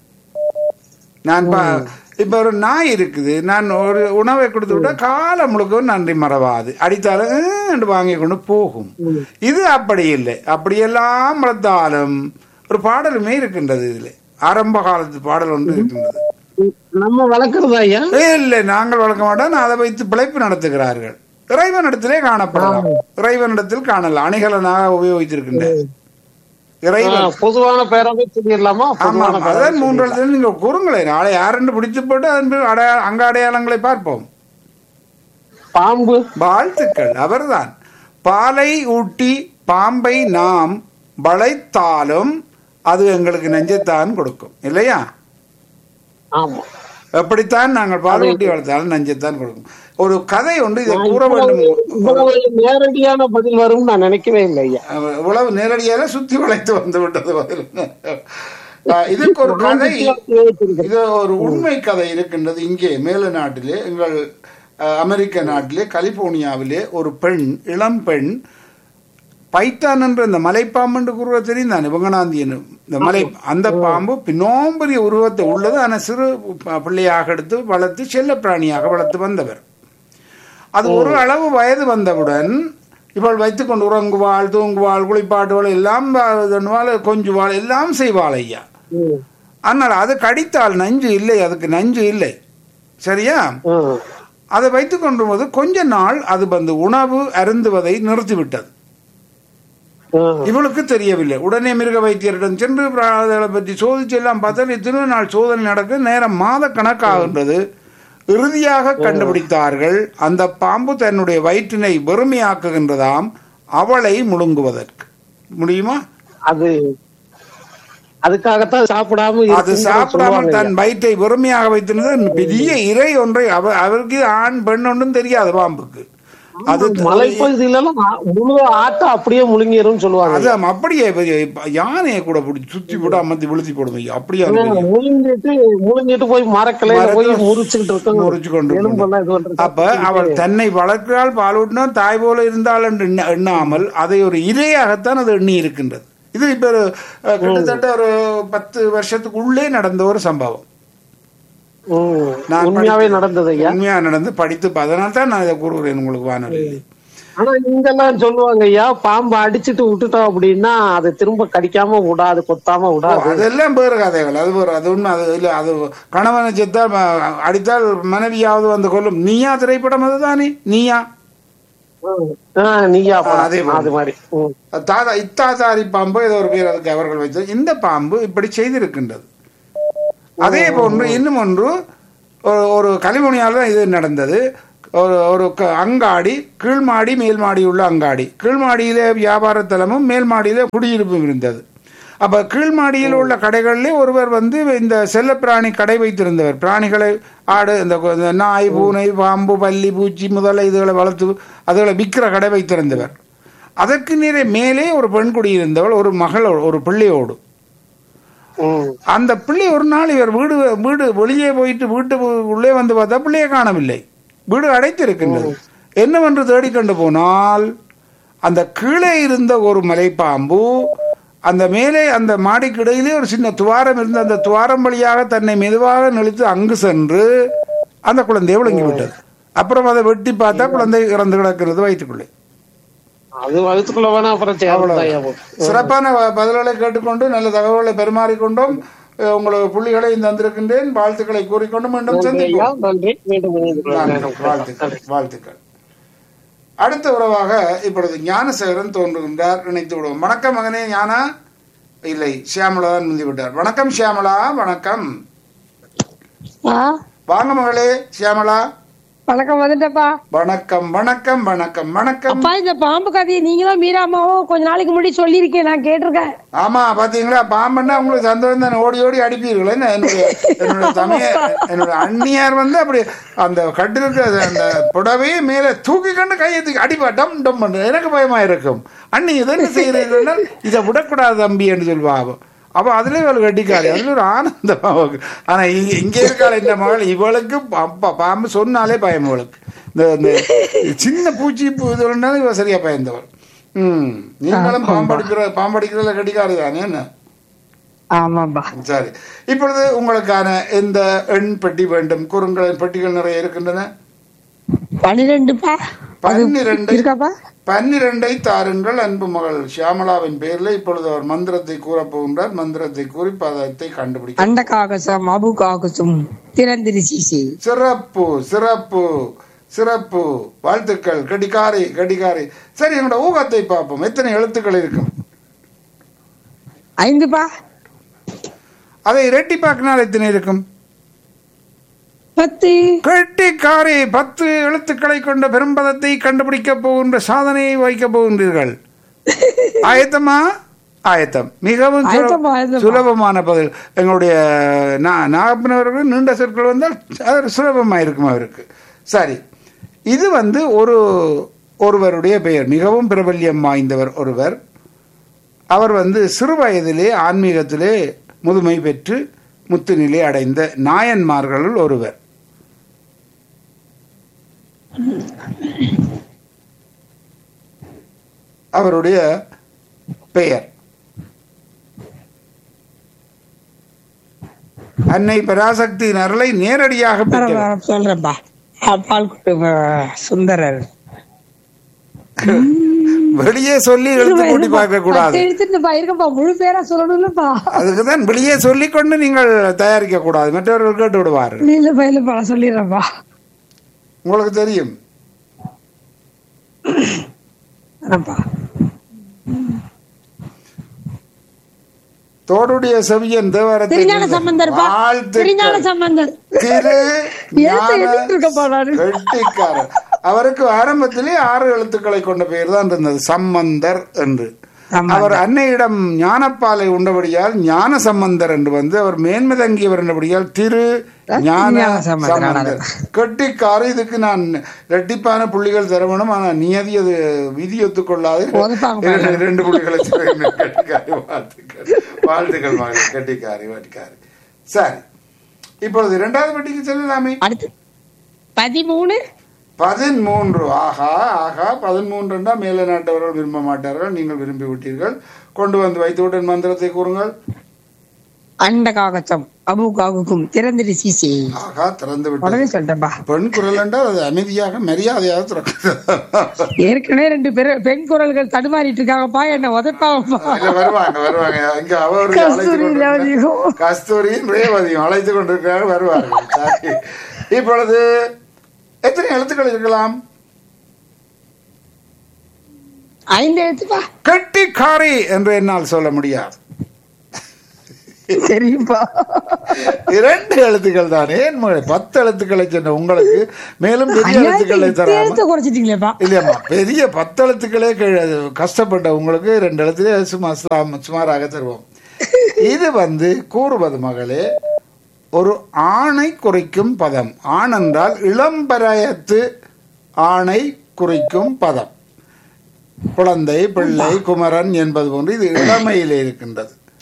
நான் இப்ப ஒரு நாய் இருக்குது, நான் ஒரு உணவை கொடுத்து விட்டா காலம் முழுக்க நன்றி மறவாது, அடித்தாலும் வாங்கி கொண்டு போகும். இது அப்படி இல்லை. அப்படியெல்லாம் வளர்த்தாலும் ஒரு பாடலுமே இருக்கின்றது. இதுல ஆரம்ப காலத்து பாடல் ஒன்று இருக்கின்றது. நம்ம வளர்க்கறதா ஐயா? இல்லை, நாங்கள் வளர்க்க மாட்டோம். அதை வைத்து பிழைப்பு நடத்துகிறார்கள். இறைவனிடத்திலே காணப்படலாம், இறைவனிடத்தில் காணலாம். அணிகலனாக உபயோகித்திருக்கின்ற இறைவன் பொதுவான பேராக சொல்லிடலாமா? அதான் 3 எழுத்துல நீங்க கூறுங்களேன். நாளை யாரென்று பிடித்து போட்டு அங்க அடையாளங்களை பார்ப்போம். பாம்பு. வாழ்த்துக்கள். அவர்தான். பாலை ஊட்டி பாம்பை நாம் வளைத்தாலும் அது எங்களுக்கு நெஞ்சத்தான் கொடுக்கும் இல்லையா? ஆமா, எப்படித்தான் நாங்கள் பாலை ஊட்டி வளர்த்தாலும் நெஞ்சத்தான் கொடுக்கும். ஒரு கதை ஒன்று இதை கூற வேண்டும். நேரடியான பதில் வரும் நான் நினைக்கவே இல்லை. இவ்வளவு நேரடியாக சுத்தி வளைத்து வந்து விட்டது பதில். இதுக்கு ஒரு கதை, இது ஒரு உண்மை கதை இருக்கின்றது. இங்கே மேல நாட்டிலே, எங்கள் அமெரிக்க நாட்டிலே கலிபோர்னியாவிலே ஒரு பெண், இளம் பெண், பைத்தான் என்ற இந்த மலைப்பாம்பு என்று கூறுவ தெரியும் தானே, வெங்கனாந்தியன். இந்த மலை, அந்த பாம்பு பின்னோம்பரிய உருவத்தை உள்ளது. ஆனால் சிறு பிள்ளையாக எடுத்து வளர்த்து செல்ல பிராணியாக வளர்த்து வந்தவர். அது ஒரு அளவு வயது வந்தவுடன் இவள் வைத்துக் கொண்டு உறங்குவாள், தூங்குவாள், குளிப்பாட்டுவாள், எல்லாம் கொஞ்சுவாள், எல்லாம் செய்வாள் ஐயா. ஆனால் அது கடித்தால் நஞ்சு இல்லை, அதுக்கு நஞ்சு இல்லை. சரியா? அதை வைத்துக் கொண்டு போது கொஞ்ச நாள் அது உணவு அருந்துவதை நிறுத்திவிட்டது. இவளுக்கு தெரியவில்லை. உடனே மிருக வைத்தியரிடம் சென்று அதை பற்றி சோதிச்சு எல்லாம் பார்த்தால் எத்தனை நாள் சோதனை நடக்க நேரம் மாத கணக்காகின்றது. இறுதியாக கண்டுபிடித்தார்கள், அந்த பாம்பு தன்னுடைய வயிற்றினை வெறுமையாக்குகின்றதாம் அவளை முழுங்குவதற்கு. முடியுமா? அதுக்காகத்தான் சாப்பிடாம, அது சாப்பிடாமல் தன் வயிற்றை வெறுமையாக வைத்திருந்தது. பெரிய இறை ஒன்றை அவருக்கு ஆண் பெண் ஒன்றும் தெரியாது பாம்புக்கு. அது மலைப்பகுதியில முழு ஆட்டை அப்படியே முழுங்கிரும் சொல்லுவாங்க. அது அப்படியே யானையை கூட சுத்தி போட்டு அமர்த்தி விழுத்தி போடும். அப்படியே முழுங்கிட்டு போய் மரக்கலை முறிச்சு கொண்டு. அப்ப அவள் தன்னை வளர்க்கிறாள், பாலூட்டினால் தாய் போல இருந்தாள் என்று எண்ணாமல் அதை ஒரு இரையாகத்தான் அது எண்ணி இருக்கின்றது. இது இப்ப கிட்டத்தட்ட ஒரு 10 வருஷத்துக்கு உள்ளே நடந்த ஒரு சம்பவம். உண்மையாவே நடந்தது, உண்மையா நடந்து படித்து, அதனால தான் நான் இதை கூறுகிறேன் உங்களுக்கு வானொலி. ஆனா இங்கெல்லாம் சொல்லுவாங்க ஐயா, பாம்பு அடிச்சுட்டு விட்டுட்டோம் அப்படின்னா அது திரும்ப கடிக்காம விடாது, கொத்தாம விடாது. அதெல்லாம் வேறு கதைகள். அது வேறு, அது உண்மை. அது இல்ல, அது கணவனை செத்தால் அடித்தால் மனைவியாவது வந்து கொல்லும். நீயா திரைப்படம் அதுதானே, நீயா நீயா அதே மாதிரி இத்தாதாரி பாம்பு ஏதோ ஒரு பேர் அதுக்கு அவர்கள் வைத்தது. இந்த பாம்பு இப்படி செய்திருக்கின்றது. அதே போன்று இன்னும் ஒன்று, ஒரு கலிமுனியால் தான் இது நடந்தது. ஒரு அங்காடி, கீழ்மாடி மேல் மாடி உள்ள அங்காடி. கீழ்மாடியிலே வியாபாரத்தலமும் மேல் மாடியிலே குடியிருப்பும் இருந்தது. அப்ப கீழ்மாடியில் உள்ள கடைகளிலே ஒருவர் வந்து இந்த செல்லப்பிராணி கடை வைத்திருந்தவர். பிராணிகளை, ஆடு, இந்த நாய், பூனை, பாம்பு, பல்லி, பூச்சி முதலை இதுகளை வளர்த்து அதுகளை விற்கிற கடை வைத்திருந்தவர். அதற்கு நேரே மேலே ஒரு பெண் குடியிருந்தவள், ஒரு மகள், ஒரு பிள்ளையோடு. அந்த பிள்ளை ஒரு நாள் இவர் வீடு வெளியே போயிட்டு வீட்டு உள்ளே வந்து பார்த்தா பிள்ளையை காணவில்லை. வீடு அடைத்திருக்கின்றது. என்னவென்று தேடிக்கொண்டு போனால் அந்த கீழே இருந்த ஒரு மலைப்பாம்பு அந்த மேலே அந்த மாடிக்கிடையிலே ஒரு சின்ன துவாரம் இருந்த அந்த துவாரம் வழியாக தன்னை மெதுவாக நெளித்து அங்கு சென்று அந்த குழந்தையை விளங்கி விட்டது. அப்புறம் அதை வெட்டி பார்த்தா குழந்தை இறந்து கிடக்கிறது வயிற்றுக்குள்ளே. சிறப்பான பதில்களை கேட்டுக்கொண்டு நல்ல தகவல்களை பரிமாறிக்கொண்டோம். உங்களுக்கு புள்ளிகளை தந்திருக்கின்றேன். வாழ்த்துக்களை கூறிக்கொண்டு மீண்டும் சந்திப்போம். வாழ்த்துக்கள். அடுத்த உறவாக இப்பொழுது ஞானசேகரன் தோன்றுகின்றார். நினைத்து விடுவோம். வணக்கம் மகனே ஞானா. இல்லை, சியாமலா தான் முந்தி விட்டார். வணக்கம் சியாமலா. வணக்கம். வாங்க மகளே சியாமலா. வணக்கம். வந்துட்டப்பா. வணக்கம் வணக்கம் வணக்கம் வணக்கம். அப்பா, இந்த பாம்பு கதையை நீங்களும் மீராமாவும் கொஞ்ச நாளைக்கு முன்னாடி சொல்லியிருக்கேன், நான் கேட்டிருக்கேன். ஆமா, பாத்தீங்களா, பாம்புன்னா உங்களுக்கு சந்தோஷம் தானே, ஓடி ஓடி அடிப்பீர்கள். என்னோட அண்ணியார் வந்து அப்படி அந்த கட்டிலுக்கு அந்த புடவையே மேல தூக்கி கண்டு கையை தூக்கி அடிப்பா, டம் டம் பண்ணு. எனக்கு பயமா இருக்கும். அண்ணி இதை என்ன செய்யறீர்கள், இதை விடக்கூடாது தம்பி என்று சொல்லுவாங்க. அப்ப அதுல இவள் கட்டிக்காரு, அதுல ஒரு ஆனந்தம் அவளுக்கு. ஆனா இங்க இருக்காள் இந்த மகள், இவளுக்கு அப்பா பாம்பு சொன்னாலே பயம். இவளுக்கு இந்த சின்ன பூச்சி இதுனாலும் இவ சரியா பயந்தவள். நீங்களும் பாம்படிக்கிறதுல கட்டிக்காரு தானே என்ன? ஆமாப்பா. சரி, இப்பொழுது உங்களுக்கான இந்த எண் பெட்டி வேண்டும். குறுங்களின் பெட்டிகள் நிறைய இருக்கின்றன. 12 தாருங்கள் அன்பு மகள் ஷியாமலாவின் பெயரில். இப்பொழுது அவர் மந்திரத்தை கூற போகின்றார். மந்திரத்தை கூறி பதத்தை கண்டுபிடிக்க. சிறப்பு சிறப்பு சிறப்பு. வாழ்த்துக்கள். கடிகாரி கடிகாரி. சரி, என்னோட ஊகத்தை பார்ப்போம். எத்தனை எழுத்துக்கள் இருக்கும்? 5. அதை இரட்டி பார்க்கினால் எத்தனை இருக்கும்? 10. கெட்டிக்காரி. 10 எழுத்துக்களை கொண்ட பெரும்பதத்தை கண்டுபிடிக்க போகின்ற சாதனையை வைக்க போகின்றீர்கள். ஆயத்தமா? ஆயத்தம். மிகவும் சுலபமான பதில். எங்களுடைய நாகப்பனவர்கள் நீண்ட சொற்கள் வந்தால் அது சுலபமாக இருக்கும் அவருக்கு. சரி, இது வந்து ஒருவருடைய பெயர். மிகவும் பிரபல்யம் வாய்ந்தவர் ஒருவர். அவர் வந்து சிறு வயதிலே ஆன்மீகத்திலே முதுமை பெற்று முத்துநிலை அடைந்த நாயன்மார்களுள் ஒருவர். அவருடைய பெயர் அன்னை பராசக்தியின் அருளை நேரடியாக சொல்றேன்பா. சுந்தரர். வெளியே சொல்லி எழுத்து கூட்டி பார்க்க கூடாது. முழு பேரா சொல்லணும்லப்பா. அதுக்குதான் வெளியே சொல்லி கொண்டு நீங்கள் தயாரிக்க கூடாது, மற்றவர்கள் கேட்டு விடுவார்கள். சொல்லிடுறப்பா, உங்களுக்கு தெரியும். தோடுடைய செவியன் தேவாரத்தை அவருக்கு ஆரம்பத்திலே 6 எழுத்துக்களை கொண்ட பெயர் தான் இருந்தது, சம்பந்தர் என்று. அவர் அன்னையிடம் ஞானப்பாலை உண்டபடியால் ஞான சம்பந்தர் என்று வந்து அவர் மேன்மை தங்கியவர் என்றபடியால் திரு ஞான சம்பந்தர். கெட்டிக்காரு. இதுக்கு நான் இரட்டிப்பான புள்ளிகள் தரவேணும், ஆனா நியதி அது விதி ஒத்துக்கொள்ளாது. 2 புள்ளிகளை கெட்டிக்காரி. வாழ்த்துக்கள் வாழ்த்துக்கள் மகள். கெட்டிக்காரி வாட்டிக்காரி. சரி, இப்பொழுது 2வது பெட்டிக்கு செல்லலாமே. 13 13. ஆஹா ஆஹா 13 மேல நாட்டவர்கள் விரும்ப மாட்டார்கள், நீங்கள் விரும்பி விட்டீர்கள். கொண்டு வந்து வைத்துவிட்டு மந்திரத்தை கூறுங்கள். அண்ட காகச்சம் அபு காகுக்கும் திறந்துடு சீசி. ஆகா, திறந்து உடனே விட்டு சொல்லிட்டேன்பா. பெண் குரல் என்றால் அது அமைதியாக மரியாதையாக திறக்கிறது. ஏற்கனவே 2 பெண் குரல்கள் தடுமாறிட்டு இருக்காங்கப்பா, என்ன உதப்பாவப்பா. வருவாங்க இங்க அவரு கஸ்தூரியும் ரேவதியும் அழைத்து கொண்டிருக்கிறாங்க, வருவார்கள். சரி, இப்பொழுது எத்தனை எழுத்துக்கள் இருக்கலாம்? 5 எழுத்துப்பா. கெட்டிக்காரி என்று என்னால் சொல்ல முடியாது. சரிப்பா, 2 எழுத்துக்கள் தான். ஏன் 10 எழுத்துக்களை சொன்ன உங்களுக்கு மேலும் பெரிய எழுத்துக்களை தராம குறைச்சிட்டீங்களேப்பா. இல்லையம்மா, பெரிய 10 எழுத்துக்களே கஷ்டப்பட்ட உங்களுக்கு 2 எழுத்துலே சுமாராக தருவோம். இது கூறுவது மகளே ஒரு ஆணை குறிக்கும் பதம். ஆண் என்றால் இளம்பராயத்து ஆணை குறிக்கும் பதம். குழந்தை, பிள்ளை, குமரன் என்பது போன்று இது இளமையிலே இருக்கின்றது.